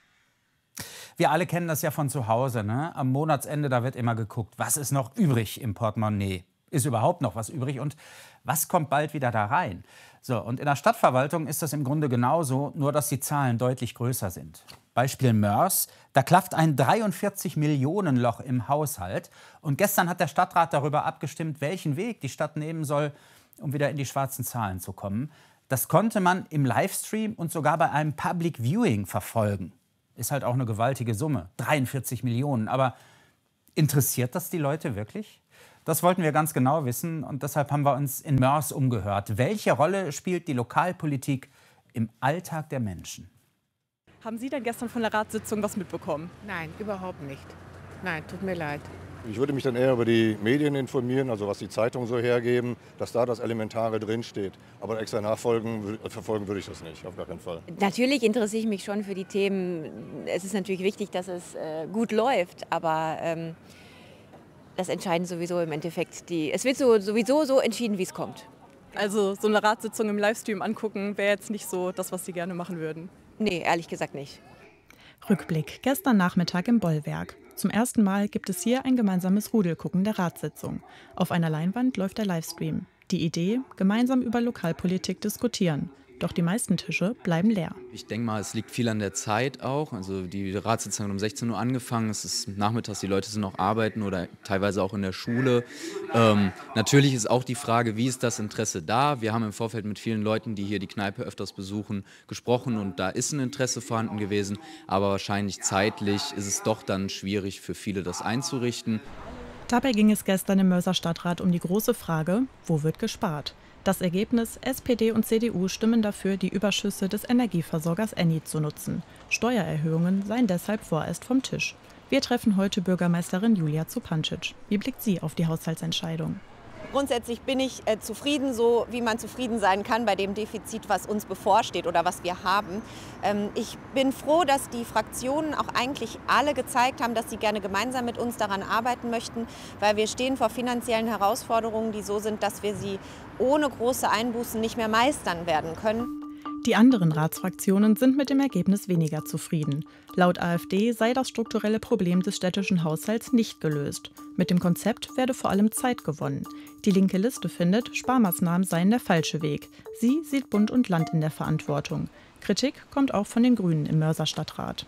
Wir alle kennen das ja von zu Hause, ne? Am Monatsende, da wird immer geguckt, was ist noch übrig im Portemonnaie? Ist überhaupt noch was übrig und was kommt bald wieder da rein? So, und in der Stadtverwaltung ist das im Grunde genauso, nur dass die Zahlen deutlich größer sind. Beispiel Mörs, da klafft ein 43-Millionen-Loch im Haushalt. Und gestern hat der Stadtrat darüber abgestimmt, welchen Weg die Stadt nehmen soll, um wieder in die schwarzen Zahlen zu kommen. Das konnte man im Livestream und sogar bei einem Public Viewing verfolgen. Ist halt auch eine gewaltige Summe, 43 Millionen. Aber interessiert das die Leute wirklich? Das wollten wir ganz genau wissen und deshalb haben wir uns in Mörs umgehört. Welche Rolle spielt die Lokalpolitik im Alltag der Menschen? Haben Sie denn gestern von der Ratssitzung was mitbekommen? Nein, überhaupt nicht. Nein, tut mir leid. Ich würde mich dann eher über die Medien informieren, also was die Zeitungen so hergeben, dass da das Elementare drinsteht. Aber extra verfolgen würde ich das nicht, auf gar keinen Fall. Natürlich interessiere ich mich schon für die Themen. Es ist natürlich wichtig, dass es gut läuft, aber das entscheiden sowieso im Endeffekt es wird sowieso so entschieden, wie es kommt. Also so eine Ratssitzung im Livestream angucken wäre jetzt nicht so das, was Sie gerne machen würden? Nee, ehrlich gesagt nicht. Rückblick, gestern Nachmittag im Bollwerk. Zum ersten Mal gibt es hier ein gemeinsames Rudelgucken der Ratssitzung. Auf einer Leinwand läuft der Livestream. Die Idee, gemeinsam über Lokalpolitik diskutieren. Doch die meisten Tische bleiben leer. Ich denke mal, es liegt viel an der Zeit auch. Also die Ratssitzung hat um 16 Uhr angefangen. Es ist nachmittags, die Leute sind noch arbeiten oder teilweise auch in der Schule. Natürlich ist auch die Frage, wie ist das Interesse da? Wir haben im Vorfeld mit vielen Leuten, die hier die Kneipe öfters besuchen, gesprochen und da ist ein Interesse vorhanden gewesen. Aber wahrscheinlich zeitlich ist es doch dann schwierig für viele, das einzurichten. Dabei ging es gestern im Mörser Stadtrat um die große Frage, wo wird gespart? Das Ergebnis, SPD und CDU stimmen dafür, die Überschüsse des Energieversorgers Eni zu nutzen. Steuererhöhungen seien deshalb vorerst vom Tisch. Wir treffen heute Bürgermeisterin Julia Zupancic. Wie blickt sie auf die Haushaltsentscheidung? Grundsätzlich bin ich zufrieden, so wie man zufrieden sein kann bei dem Defizit, was uns bevorsteht oder was wir haben. Ich bin froh, dass die Fraktionen auch eigentlich alle gezeigt haben, dass sie gerne gemeinsam mit uns daran arbeiten möchten, weil wir stehen vor finanziellen Herausforderungen, die so sind, dass wir sie ohne große Einbußen nicht mehr meistern werden können. Die anderen Ratsfraktionen sind mit dem Ergebnis weniger zufrieden. Laut AfD sei das strukturelle Problem des städtischen Haushalts nicht gelöst. Mit dem Konzept werde vor allem Zeit gewonnen. Die linke Liste findet, Sparmaßnahmen seien der falsche Weg. Sie sieht Bund und Land in der Verantwortung. Kritik kommt auch von den Grünen im Mörser Stadtrat.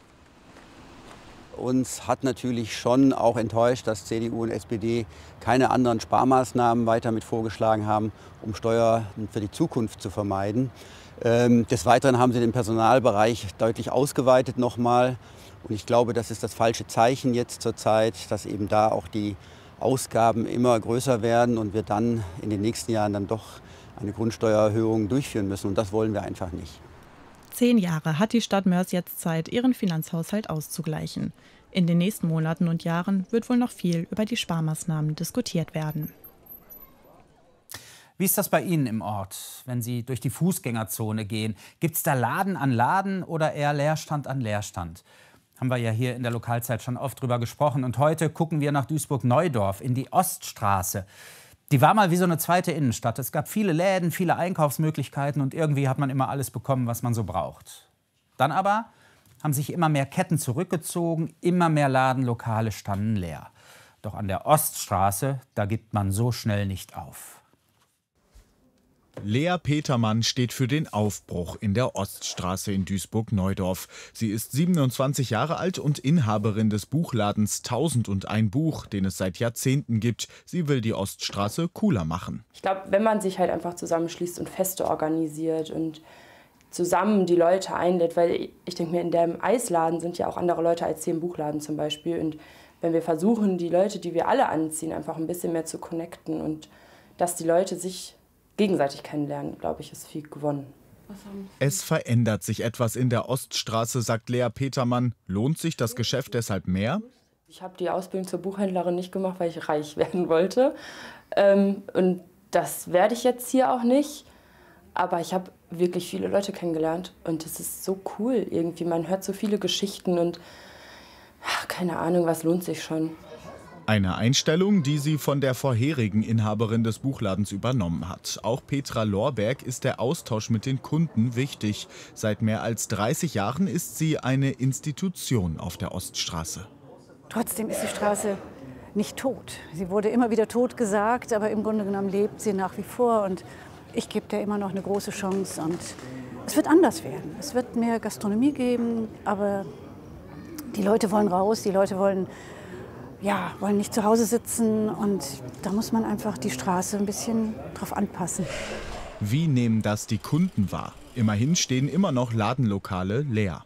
Uns hat natürlich schon auch enttäuscht, dass CDU und SPD keine anderen Sparmaßnahmen weiter mit vorgeschlagen haben, um Steuern für die Zukunft zu vermeiden. Des Weiteren haben sie den Personalbereich deutlich ausgeweitet nochmal. Und ich glaube, das ist das falsche Zeichen jetzt zur Zeit, dass eben da auch die Ausgaben immer größer werden und wir dann in den nächsten Jahren dann doch eine Grundsteuererhöhung durchführen müssen. Und das wollen wir einfach nicht. 10 Jahre hat die Stadt Mörs jetzt Zeit, ihren Finanzhaushalt auszugleichen. In den nächsten Monaten und Jahren wird wohl noch viel über die Sparmaßnahmen diskutiert werden. Wie ist das bei Ihnen im Ort, wenn Sie durch die Fußgängerzone gehen? Gibt es da Laden an Laden oder eher Leerstand an Leerstand? Haben wir ja hier in der Lokalzeit schon oft drüber gesprochen. Und heute gucken wir nach Duisburg-Neudorf in die Oststraße. Die war mal wie so eine zweite Innenstadt. Es gab viele Läden, viele Einkaufsmöglichkeiten und irgendwie hat man immer alles bekommen, was man so braucht. Dann aber haben sich immer mehr Ketten zurückgezogen, immer mehr Ladenlokale standen leer. Doch an der Oststraße, da gibt man so schnell nicht auf. Lea Petermann steht für den Aufbruch in der Oststraße in Duisburg-Neudorf. Sie ist 27 Jahre alt und Inhaberin des Buchladens 1001 Buch, den es seit Jahrzehnten gibt. Sie will die Oststraße cooler machen. Ich glaube, wenn man sich halt einfach zusammenschließt und Feste organisiert und zusammen die Leute einlädt, weil ich denke mir, in dem Eisladen sind ja auch andere Leute als hier im Buchladen zum Beispiel. Und wenn wir versuchen, die Leute, die wir alle anziehen, einfach ein bisschen mehr zu connecten und dass die Leute sich gegenseitig kennenlernen, glaube ich, ist viel gewonnen. Es verändert sich etwas in der Oststraße, sagt Lea Petermann. Lohnt sich das Geschäft deshalb mehr? Ich habe die Ausbildung zur Buchhändlerin nicht gemacht, weil ich reich werden wollte. Und das werde ich jetzt hier auch nicht. Aber ich habe wirklich viele Leute kennengelernt und das ist so cool irgendwie. Man hört so viele Geschichten und keine Ahnung, was lohnt sich schon. Eine Einstellung, die sie von der vorherigen Inhaberin des Buchladens übernommen hat. Auch Petra Lorberg ist der Austausch mit den Kunden wichtig. Seit mehr als 30 Jahren ist sie eine Institution auf der Oststraße. Trotzdem ist die Straße nicht tot. Sie wurde immer wieder tot gesagt, aber im Grunde genommen lebt sie nach wie vor. Und ich gebe der immer noch eine große Chance. Und es wird anders werden. Es wird mehr Gastronomie geben, aber die Leute wollen raus, die Leute wollen nicht zu Hause sitzen und da muss man einfach die Straße ein bisschen drauf anpassen. Wie nehmen das die Kunden wahr? Immerhin stehen immer noch Ladenlokale leer.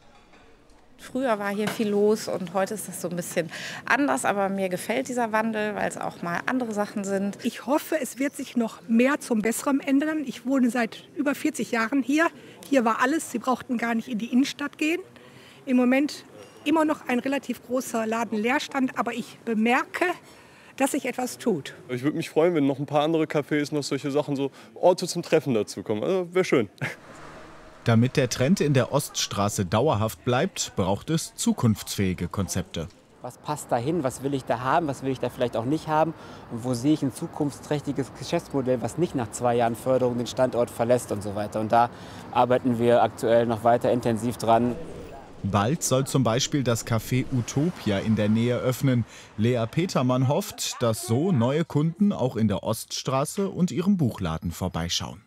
Früher war hier viel los und heute ist das so ein bisschen anders, aber mir gefällt dieser Wandel, weil es auch mal andere Sachen sind. Ich hoffe, es wird sich noch mehr zum Besseren ändern. Ich wohne seit über 40 Jahren hier. Hier war alles, Sie brauchten gar nicht in die Innenstadt gehen. Im Moment immer noch ein relativ großer Ladenleerstand, aber ich bemerke, dass sich etwas tut. Ich würde mich freuen, wenn noch ein paar andere Cafés, noch solche Sachen, so Orte zum Treffen dazu kommen. Also wäre schön. Damit der Trend in der Oststraße dauerhaft bleibt, braucht es zukunftsfähige Konzepte. Was passt da hin, was will ich da haben, was will ich da vielleicht auch nicht haben und wo sehe ich ein zukunftsträchtiges Geschäftsmodell, was nicht nach 2 Jahren Förderung den Standort verlässt und so weiter. Und da arbeiten wir aktuell noch weiter intensiv dran. Bald soll zum Beispiel das Café Utopia in der Nähe öffnen. Lea Petermann hofft, dass so neue Kunden auch in der Oststraße und ihrem Buchladen vorbeischauen.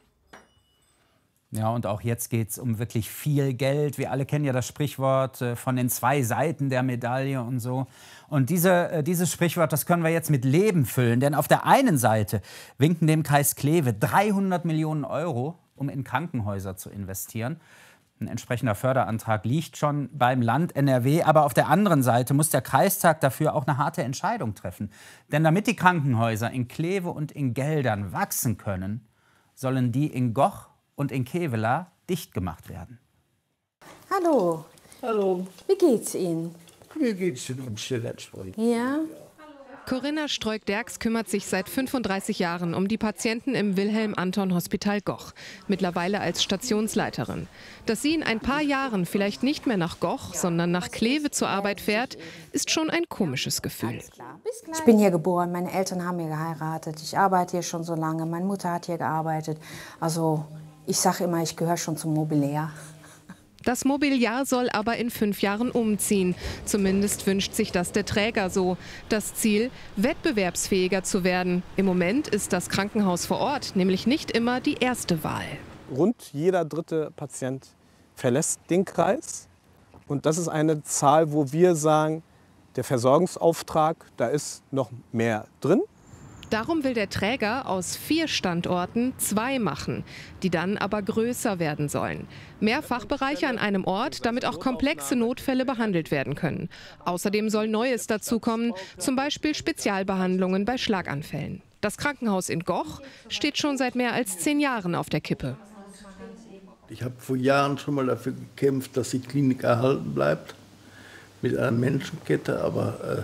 Ja, und auch jetzt geht es um wirklich viel Geld. Wir alle kennen ja das Sprichwort von den 2 Seiten der Medaille und so. Und dieses Sprichwort, das können wir jetzt mit Leben füllen. Denn auf der einen Seite winken dem Kreis Kleve 300 Millionen €, um in Krankenhäuser zu investieren. Ein entsprechender Förderantrag liegt schon beim Land NRW. Aber auf der anderen Seite muss der Kreistag dafür auch eine harte Entscheidung treffen. Denn damit die Krankenhäuser in Kleve und in Geldern wachsen können, sollen die in Goch und in Kevelaer dicht gemacht werden. Hallo. Hallo. Wie geht's Ihnen? Mir geht's in Amsterdam. Ja. Corinna Streuk-Derks kümmert sich seit 35 Jahren um die Patienten im Wilhelm-Anton-Hospital Goch, mittlerweile als Stationsleiterin. Dass sie in ein paar Jahren vielleicht nicht mehr nach Goch, sondern nach Kleve zur Arbeit fährt, ist schon ein komisches Gefühl. Ich bin hier geboren, meine Eltern haben hier geheiratet, ich arbeite hier schon so lange, meine Mutter hat hier gearbeitet. Also ich sage immer, ich gehöre schon zum Mobiliar. Das Mobiliar soll aber in 5 Jahren umziehen. Zumindest wünscht sich das der Träger so. Das Ziel, wettbewerbsfähiger zu werden. Im Moment ist das Krankenhaus vor Ort nämlich nicht immer die erste Wahl. Rund jeder 3. Patient verlässt den Kreis. Und das ist eine Zahl, wo wir sagen, der Versorgungsauftrag, da ist noch mehr drin. Darum will der Träger aus 4 Standorten 2 machen, die dann aber größer werden sollen. Mehr Fachbereiche an einem Ort, damit auch komplexe Notfälle behandelt werden können. Außerdem soll Neues dazukommen, zum Beispiel Spezialbehandlungen bei Schlaganfällen. Das Krankenhaus in Goch steht schon seit mehr als 10 Jahren auf der Kippe. Ich habe vor Jahren schon mal dafür gekämpft, dass die Klinik erhalten bleibt, mit einer Menschenkette, aber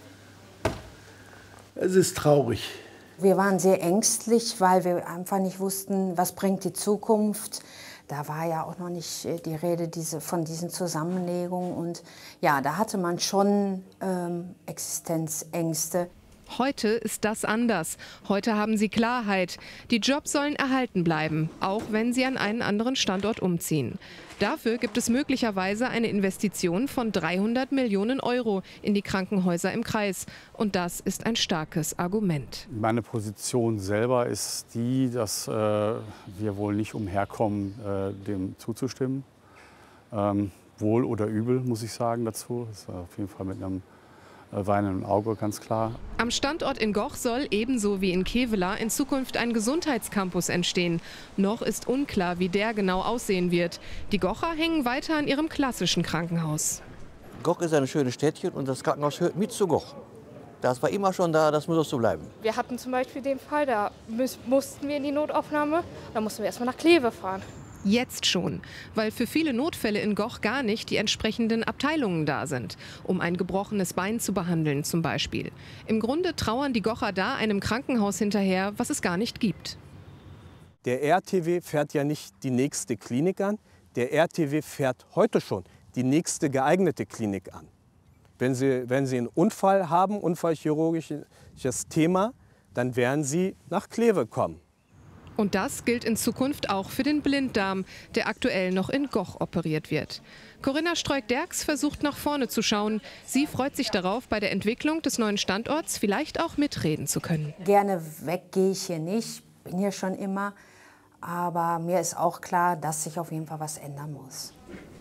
es ist traurig. Wir waren sehr ängstlich, weil wir einfach nicht wussten, was bringt die Zukunft. Da war ja auch noch nicht die Rede von diesen Zusammenlegungen. Und ja, da hatte man schon Existenzängste. Heute ist das anders. Heute haben sie Klarheit. Die Jobs sollen erhalten bleiben, auch wenn sie an einen anderen Standort umziehen. Dafür gibt es möglicherweise eine Investition von 300 Millionen € in die Krankenhäuser im Kreis. Und das ist ein starkes Argument. Meine Position selber ist die, dass wir wohl nicht umherkommen, dem zuzustimmen. Wohl oder übel, muss ich sagen dazu. Das ist auf jeden Fall mit einem weinenden Auge, ganz klar. Am Standort in Goch soll ebenso wie in Kevelaer in Zukunft ein Gesundheitscampus entstehen. Noch ist unklar, wie der genau aussehen wird. Die Gocher hängen weiter an ihrem klassischen Krankenhaus. Goch ist ein schönes Städtchen und das Krankenhaus hört mit zu Goch. Das war immer schon da, das muss auch so bleiben. Wir hatten zum Beispiel den Fall, da mussten wir in die Notaufnahme, da mussten wir erstmal nach Kleve fahren. Jetzt schon, weil für viele Notfälle in Goch gar nicht die entsprechenden Abteilungen da sind, um ein gebrochenes Bein zu behandeln zum Beispiel. Im Grunde trauern die Gocher da einem Krankenhaus hinterher, was es gar nicht gibt. Der RTW fährt ja nicht die nächste Klinik an, der RTW fährt heute schon die nächste geeignete Klinik an. Wenn Sie einen Unfall haben, unfallchirurgisches Thema, dann werden Sie nach Kleve kommen. Und das gilt in Zukunft auch für den Blinddarm, der aktuell noch in Goch operiert wird. Corinna Streuk-Derks versucht nach vorne zu schauen. Sie freut sich darauf, bei der Entwicklung des neuen Standorts vielleicht auch mitreden zu können. Gerne weg gehe ich hier nicht, bin hier schon immer. Aber mir ist auch klar, dass sich auf jeden Fall was ändern muss.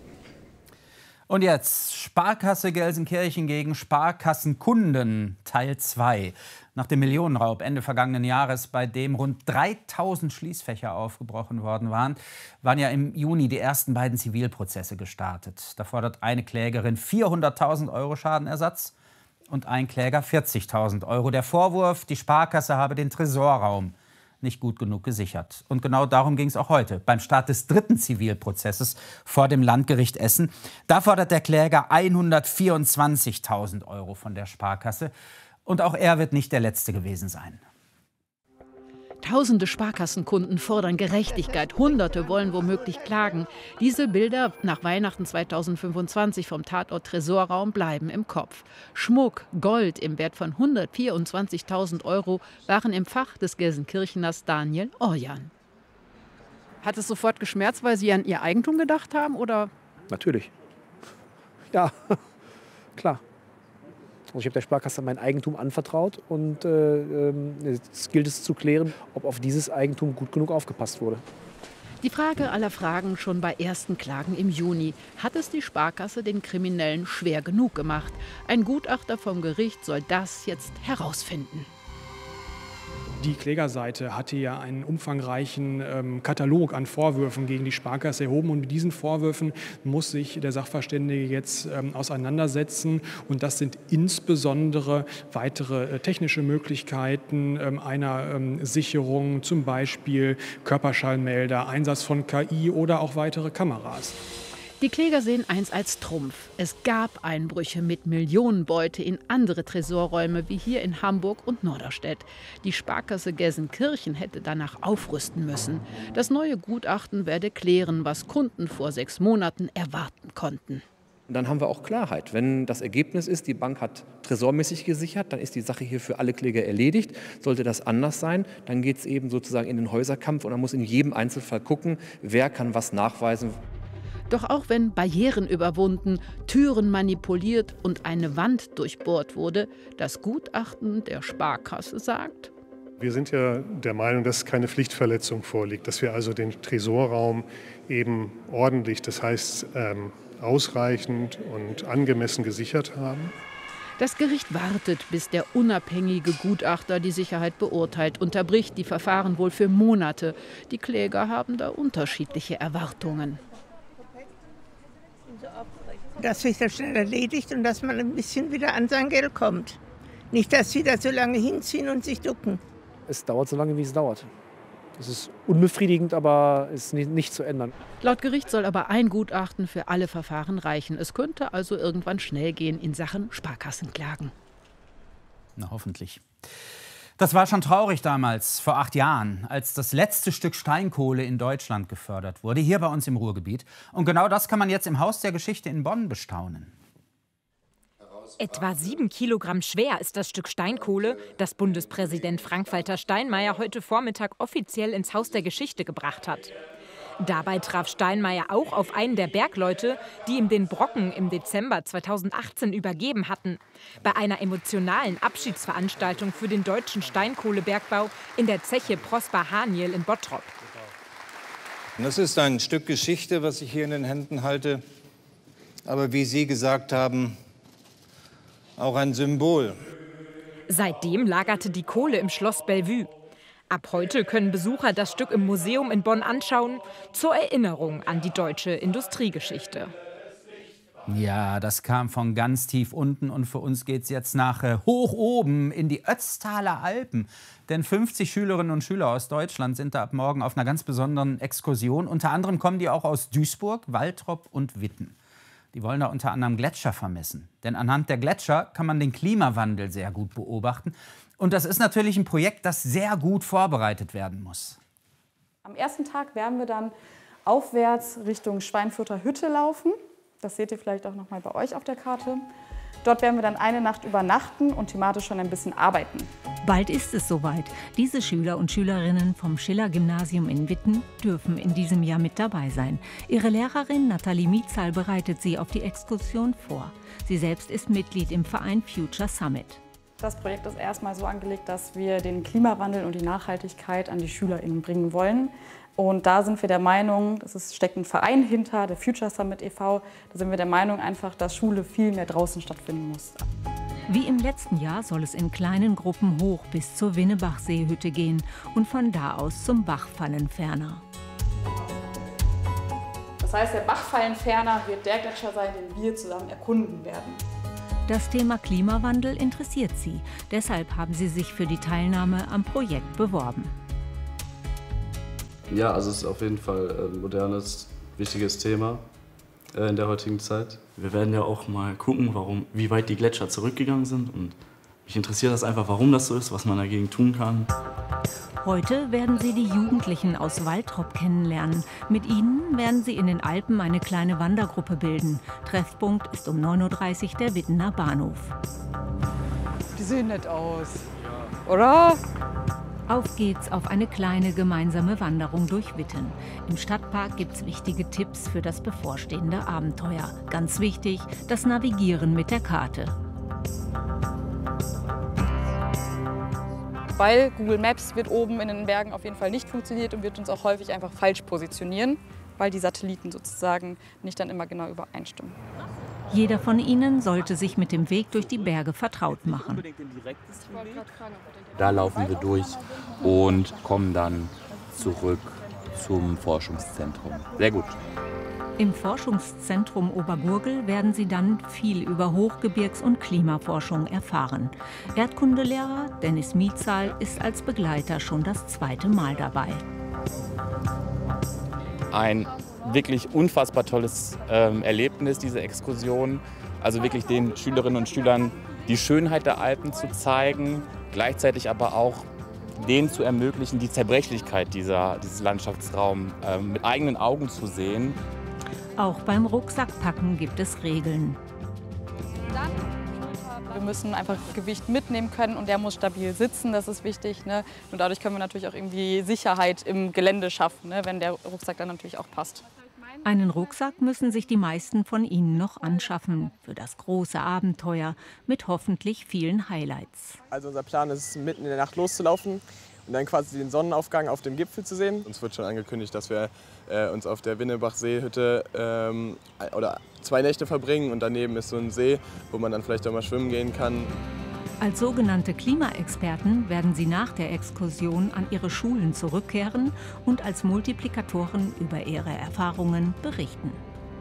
Und jetzt Sparkasse Gelsenkirchen gegen Sparkassenkunden Teil 2. Nach dem Millionenraub Ende vergangenen Jahres, bei dem rund 3000 Schließfächer aufgebrochen worden waren ja im Juni die ersten beiden Zivilprozesse gestartet. Da fordert eine Klägerin 400.000 € Schadenersatz und ein Kläger 40.000 €. Der Vorwurf, die Sparkasse habe den Tresorraum nicht gut genug gesichert. Und genau darum ging es auch heute, beim Start des dritten Zivilprozesses vor dem Landgericht Essen. Da fordert der Kläger 124.000 € von der Sparkasse. Und auch er wird nicht der Letzte gewesen sein. Tausende Sparkassenkunden fordern Gerechtigkeit, Hunderte wollen womöglich klagen. Diese Bilder nach Weihnachten 2025 vom Tatort Tresorraum bleiben im Kopf. Schmuck, Gold im Wert von 124.000 € waren im Fach des Gelsenkircheners Daniel Orjan. Hat es sofort geschmerzt, weil Sie an Ihr Eigentum gedacht haben, oder? Natürlich. Ja, klar. Also ich habe der Sparkasse mein Eigentum anvertraut und es gilt es zu klären, ob auf dieses Eigentum gut genug aufgepasst wurde. Die Frage aller Fragen schon bei ersten Klagen im Juni. Hat es die Sparkasse den Kriminellen schwer genug gemacht? Ein Gutachter vom Gericht soll das jetzt herausfinden. Die Klägerseite hatte ja einen umfangreichen Katalog an Vorwürfen gegen die Sparkasse erhoben. Und mit diesen Vorwürfen muss sich der Sachverständige jetzt auseinandersetzen. Und das sind insbesondere weitere technische Möglichkeiten einer Sicherung, zum Beispiel Körperschallmelder, Einsatz von KI oder auch weitere Kameras. Die Kläger sehen eins als Trumpf. Es gab Einbrüche mit Millionenbeute in andere Tresorräume wie hier in Hamburg und Norderstedt. Die Sparkasse Gelsenkirchen hätte danach aufrüsten müssen. Das neue Gutachten werde klären, was Kunden vor 6 Monaten erwarten konnten. Und dann haben wir auch Klarheit. Wenn das Ergebnis ist, die Bank hat tresormäßig gesichert, dann ist die Sache hier für alle Kläger erledigt. Sollte das anders sein, dann geht es eben sozusagen in den Häuserkampf und man muss in jedem Einzelfall gucken, wer kann was nachweisen. Doch auch wenn Barrieren überwunden, Türen manipuliert und eine Wand durchbohrt wurde, das Gutachten der Sparkasse sagt: Wir sind ja der Meinung, dass keine Pflichtverletzung vorliegt, dass wir also den Tresorraum eben ordentlich, das heißt ausreichend und angemessen gesichert haben. Das Gericht wartet, bis der unabhängige Gutachter die Sicherheit beurteilt, unterbricht die Verfahren wohl für Monate. Die Kläger haben da unterschiedliche Erwartungen. Dass sich das schnell erledigt und dass man ein bisschen wieder an sein Geld kommt. Nicht, dass sie da so lange hinziehen und sich ducken. Es dauert so lange, wie es dauert. Das ist unbefriedigend, aber ist nicht zu ändern. Laut Gericht soll aber ein Gutachten für alle Verfahren reichen. Es könnte also irgendwann schnell gehen in Sachen Sparkassenklagen. Na, hoffentlich. Das war schon traurig damals, vor 8 Jahren, als das letzte Stück Steinkohle in Deutschland gefördert wurde, hier bei uns im Ruhrgebiet. Und genau das kann man jetzt im Haus der Geschichte in Bonn bestaunen. Etwa 7 Kilogramm schwer ist das Stück Steinkohle, das Bundespräsident Frank-Walter Steinmeier heute Vormittag offiziell ins Haus der Geschichte gebracht hat. Dabei traf Steinmeier auch auf einen der Bergleute, die ihm den Brocken im Dezember 2018 übergeben hatten. Bei einer emotionalen Abschiedsveranstaltung für den deutschen Steinkohlebergbau in der Zeche Prosper Haniel in Bottrop. Das ist ein Stück Geschichte, was ich hier in den Händen halte. Aber wie Sie gesagt haben, auch ein Symbol. Seitdem lagerte die Kohle im Schloss Bellevue. Ab heute können Besucher das Stück im Museum in Bonn anschauen, zur Erinnerung an die deutsche Industriegeschichte. Ja, das kam von ganz tief unten und für uns geht es jetzt nach hoch oben in die Ötztaler Alpen. Denn 50 Schülerinnen und Schüler aus Deutschland sind da ab morgen auf einer ganz besonderen Exkursion. Unter anderem kommen die auch aus Duisburg, Waltrop und Witten. Die wollen da unter anderem Gletscher vermessen. Denn anhand der Gletscher kann man den Klimawandel sehr gut beobachten. Und das ist natürlich ein Projekt, das sehr gut vorbereitet werden muss. Am ersten Tag werden wir dann aufwärts Richtung Schweinfurter Hütte laufen. Das seht ihr vielleicht auch noch mal bei euch auf der Karte. Dort werden wir dann eine Nacht übernachten und thematisch schon ein bisschen arbeiten. Bald ist es soweit. Diese Schüler und Schülerinnen vom Schiller-Gymnasium in Witten dürfen in diesem Jahr mit dabei sein. Ihre Lehrerin Nathalie Mietzal bereitet sie auf die Exkursion vor. Sie selbst ist Mitglied im Verein Future Summit. Das Projekt ist erstmal so angelegt, dass wir den Klimawandel und die Nachhaltigkeit an die SchülerInnen bringen wollen. Und da sind wir der Meinung, steckt ein Verein hinter, der Future Summit e.V., da sind wir der Meinung einfach, dass Schule viel mehr draußen stattfinden muss. Wie im letzten Jahr soll es in kleinen Gruppen hoch bis zur Winnebachseehütte gehen und von da aus zum Bachfallenferner. Das heißt, der Bachfallenferner wird der Gletscher sein, den wir zusammen erkunden werden. Das Thema Klimawandel interessiert sie. Deshalb haben sie sich für die Teilnahme am Projekt beworben. Ja, also es ist auf jeden Fall ein modernes, wichtiges Thema in der heutigen Zeit. Wir werden ja auch mal gucken, wie weit die Gletscher zurückgegangen sind. Und mich interessiert das einfach, warum das so ist, was man dagegen tun kann. Heute werden Sie die Jugendlichen aus Waltrop kennenlernen. Mit ihnen werden Sie in den Alpen eine kleine Wandergruppe bilden. Treffpunkt ist um 9:30 Uhr der Wittener Bahnhof. Die sehen nett aus, oder? Auf geht's auf eine kleine gemeinsame Wanderung durch Witten. Im Stadtpark gibt's wichtige Tipps für das bevorstehende Abenteuer. Ganz wichtig, das Navigieren mit der Karte. Weil Google Maps wird oben in den Bergen auf jeden Fall nicht funktioniert und wird uns auch häufig einfach falsch positionieren, weil die Satelliten sozusagen nicht dann immer genau übereinstimmen. Jeder von ihnen sollte sich mit dem Weg durch die Berge vertraut machen. Da laufen wir durch und kommen dann zurück zum Forschungszentrum. Sehr gut. Im Forschungszentrum Obergurgl werden Sie dann viel über Hochgebirgs- und Klimaforschung erfahren. Erdkundelehrer Dennis Mietzal ist als Begleiter schon das 2. Mal dabei. Ein wirklich unfassbar tolles Erlebnis, diese Exkursion. Also wirklich den Schülerinnen und Schülern die Schönheit der Alpen zu zeigen, gleichzeitig aber auch denen zu ermöglichen, die Zerbrechlichkeit dieses Landschaftsraums mit eigenen Augen zu sehen. Auch beim Rucksackpacken gibt es Regeln. Wir müssen einfach Gewicht mitnehmen können und der muss stabil sitzen, das ist wichtig. Ne? Und dadurch können wir natürlich auch irgendwie Sicherheit im Gelände schaffen, ne? Wenn der Rucksack dann natürlich auch passt. Einen Rucksack müssen sich die meisten von Ihnen noch anschaffen für das große Abenteuer mit hoffentlich vielen Highlights. Also unser Plan ist, mitten in der Nacht loszulaufen und dann quasi den Sonnenaufgang auf dem Gipfel zu sehen. Uns wird schon angekündigt, dass wir uns auf der Winnebachseehütte oder 2 Nächte verbringen und daneben ist so ein See, wo man dann vielleicht auch mal schwimmen gehen kann. Als sogenannte Klimaexperten werden sie nach der Exkursion an ihre Schulen zurückkehren und als Multiplikatoren über ihre Erfahrungen berichten.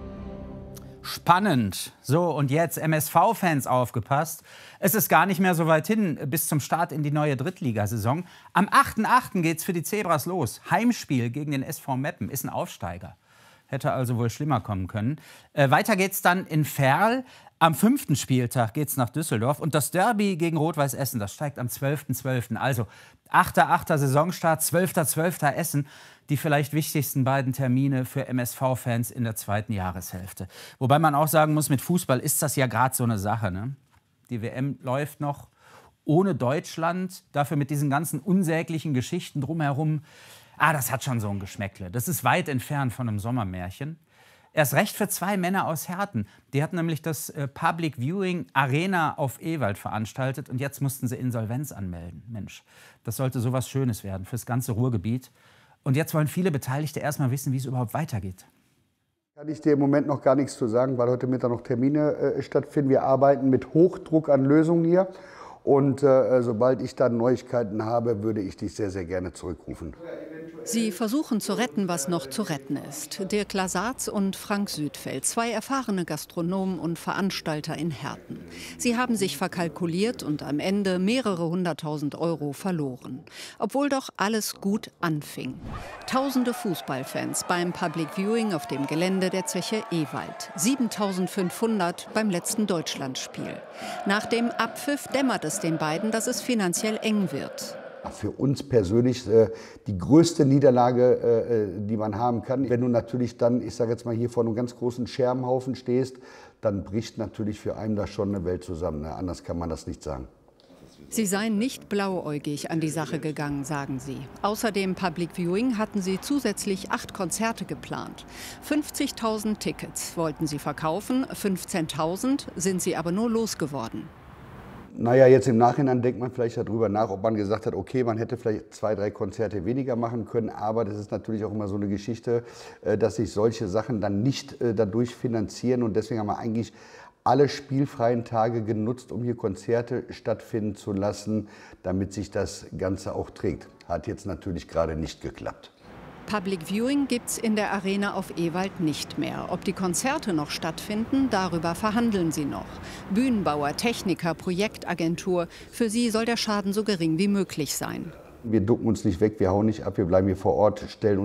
Spannend. So, und jetzt MSV-Fans aufgepasst. Es ist gar nicht mehr so weit hin bis zum Start in die neue Drittligasaison. Am 8.8. geht's für die Zebras los. Heimspiel gegen den SV Meppen ist ein Aufsteiger. Hätte also wohl schlimmer kommen können. Weiter geht's dann in Verl. Am 5. Spieltag geht's nach Düsseldorf. Und das Derby gegen Rot-Weiß Essen, das steigt am 12.12. Also 8.8. Saisonstart, 12.12. Essen. Die vielleicht wichtigsten beiden Termine für MSV-Fans in der 2. Jahreshälfte. Wobei man auch sagen muss, mit Fußball ist das ja gerade so eine Sache. Ne? Die WM läuft noch ohne Deutschland. Dafür mit diesen ganzen unsäglichen Geschichten drumherum. Das hat schon so ein Geschmäckle. Das ist weit entfernt von einem Sommermärchen. Erst recht für 2 Männer aus Herten. Die hatten nämlich das Public Viewing Arena auf Ewald veranstaltet und jetzt mussten sie Insolvenz anmelden. Mensch, das sollte sowas Schönes werden fürs ganze Ruhrgebiet. Und jetzt wollen viele Beteiligte erst mal wissen, wie es überhaupt weitergeht. Kann ich dir im Moment noch gar nichts zu sagen, weil heute Mittag noch Termine stattfinden. Wir arbeiten mit Hochdruck an Lösungen hier. Und sobald ich dann Neuigkeiten habe, würde ich dich sehr, sehr gerne zurückrufen. Sie versuchen zu retten, was noch zu retten ist. Dirk Lasarz und Frank Südfeld, 2 erfahrene Gastronomen und Veranstalter in Herten. Sie haben sich verkalkuliert und am Ende mehrere 100.000 € verloren. Obwohl doch alles gut anfing. Tausende Fußballfans beim Public Viewing auf dem Gelände der Zeche Ewald. 7.500 beim letzten Deutschlandspiel. Nach dem Abpfiff dämmert es den beiden, dass es finanziell eng wird. Für uns persönlich die größte Niederlage, die man haben kann. Wenn du natürlich dann, ich sage jetzt mal, hier vor einem ganz großen Scherbenhaufen stehst, dann bricht natürlich für einen da schon eine Welt zusammen. Ne? Anders kann man das nicht sagen. Sie seien nicht blauäugig an die Sache gegangen, sagen sie. Außer dem Public Viewing hatten sie zusätzlich 8 Konzerte geplant. 50.000 Tickets wollten sie verkaufen, 15.000 sind sie aber nur losgeworden. Naja, jetzt im Nachhinein denkt man vielleicht darüber nach, ob man gesagt hat, okay, man hätte vielleicht 2, 3 Konzerte weniger machen können. Aber das ist natürlich auch immer so eine Geschichte, dass sich solche Sachen dann nicht dadurch finanzieren. Und deswegen haben wir eigentlich alle spielfreien Tage genutzt, um hier Konzerte stattfinden zu lassen, damit sich das Ganze auch trägt. Hat jetzt natürlich gerade nicht geklappt. Public Viewing gibt's in der Arena auf Ewald nicht mehr. Ob die Konzerte noch stattfinden, darüber verhandeln sie noch. Bühnenbauer, Techniker, Projektagentur, für sie soll der Schaden so gering wie möglich sein. Wir ducken uns nicht weg, wir hauen nicht ab, wir bleiben hier vor Ort, stellen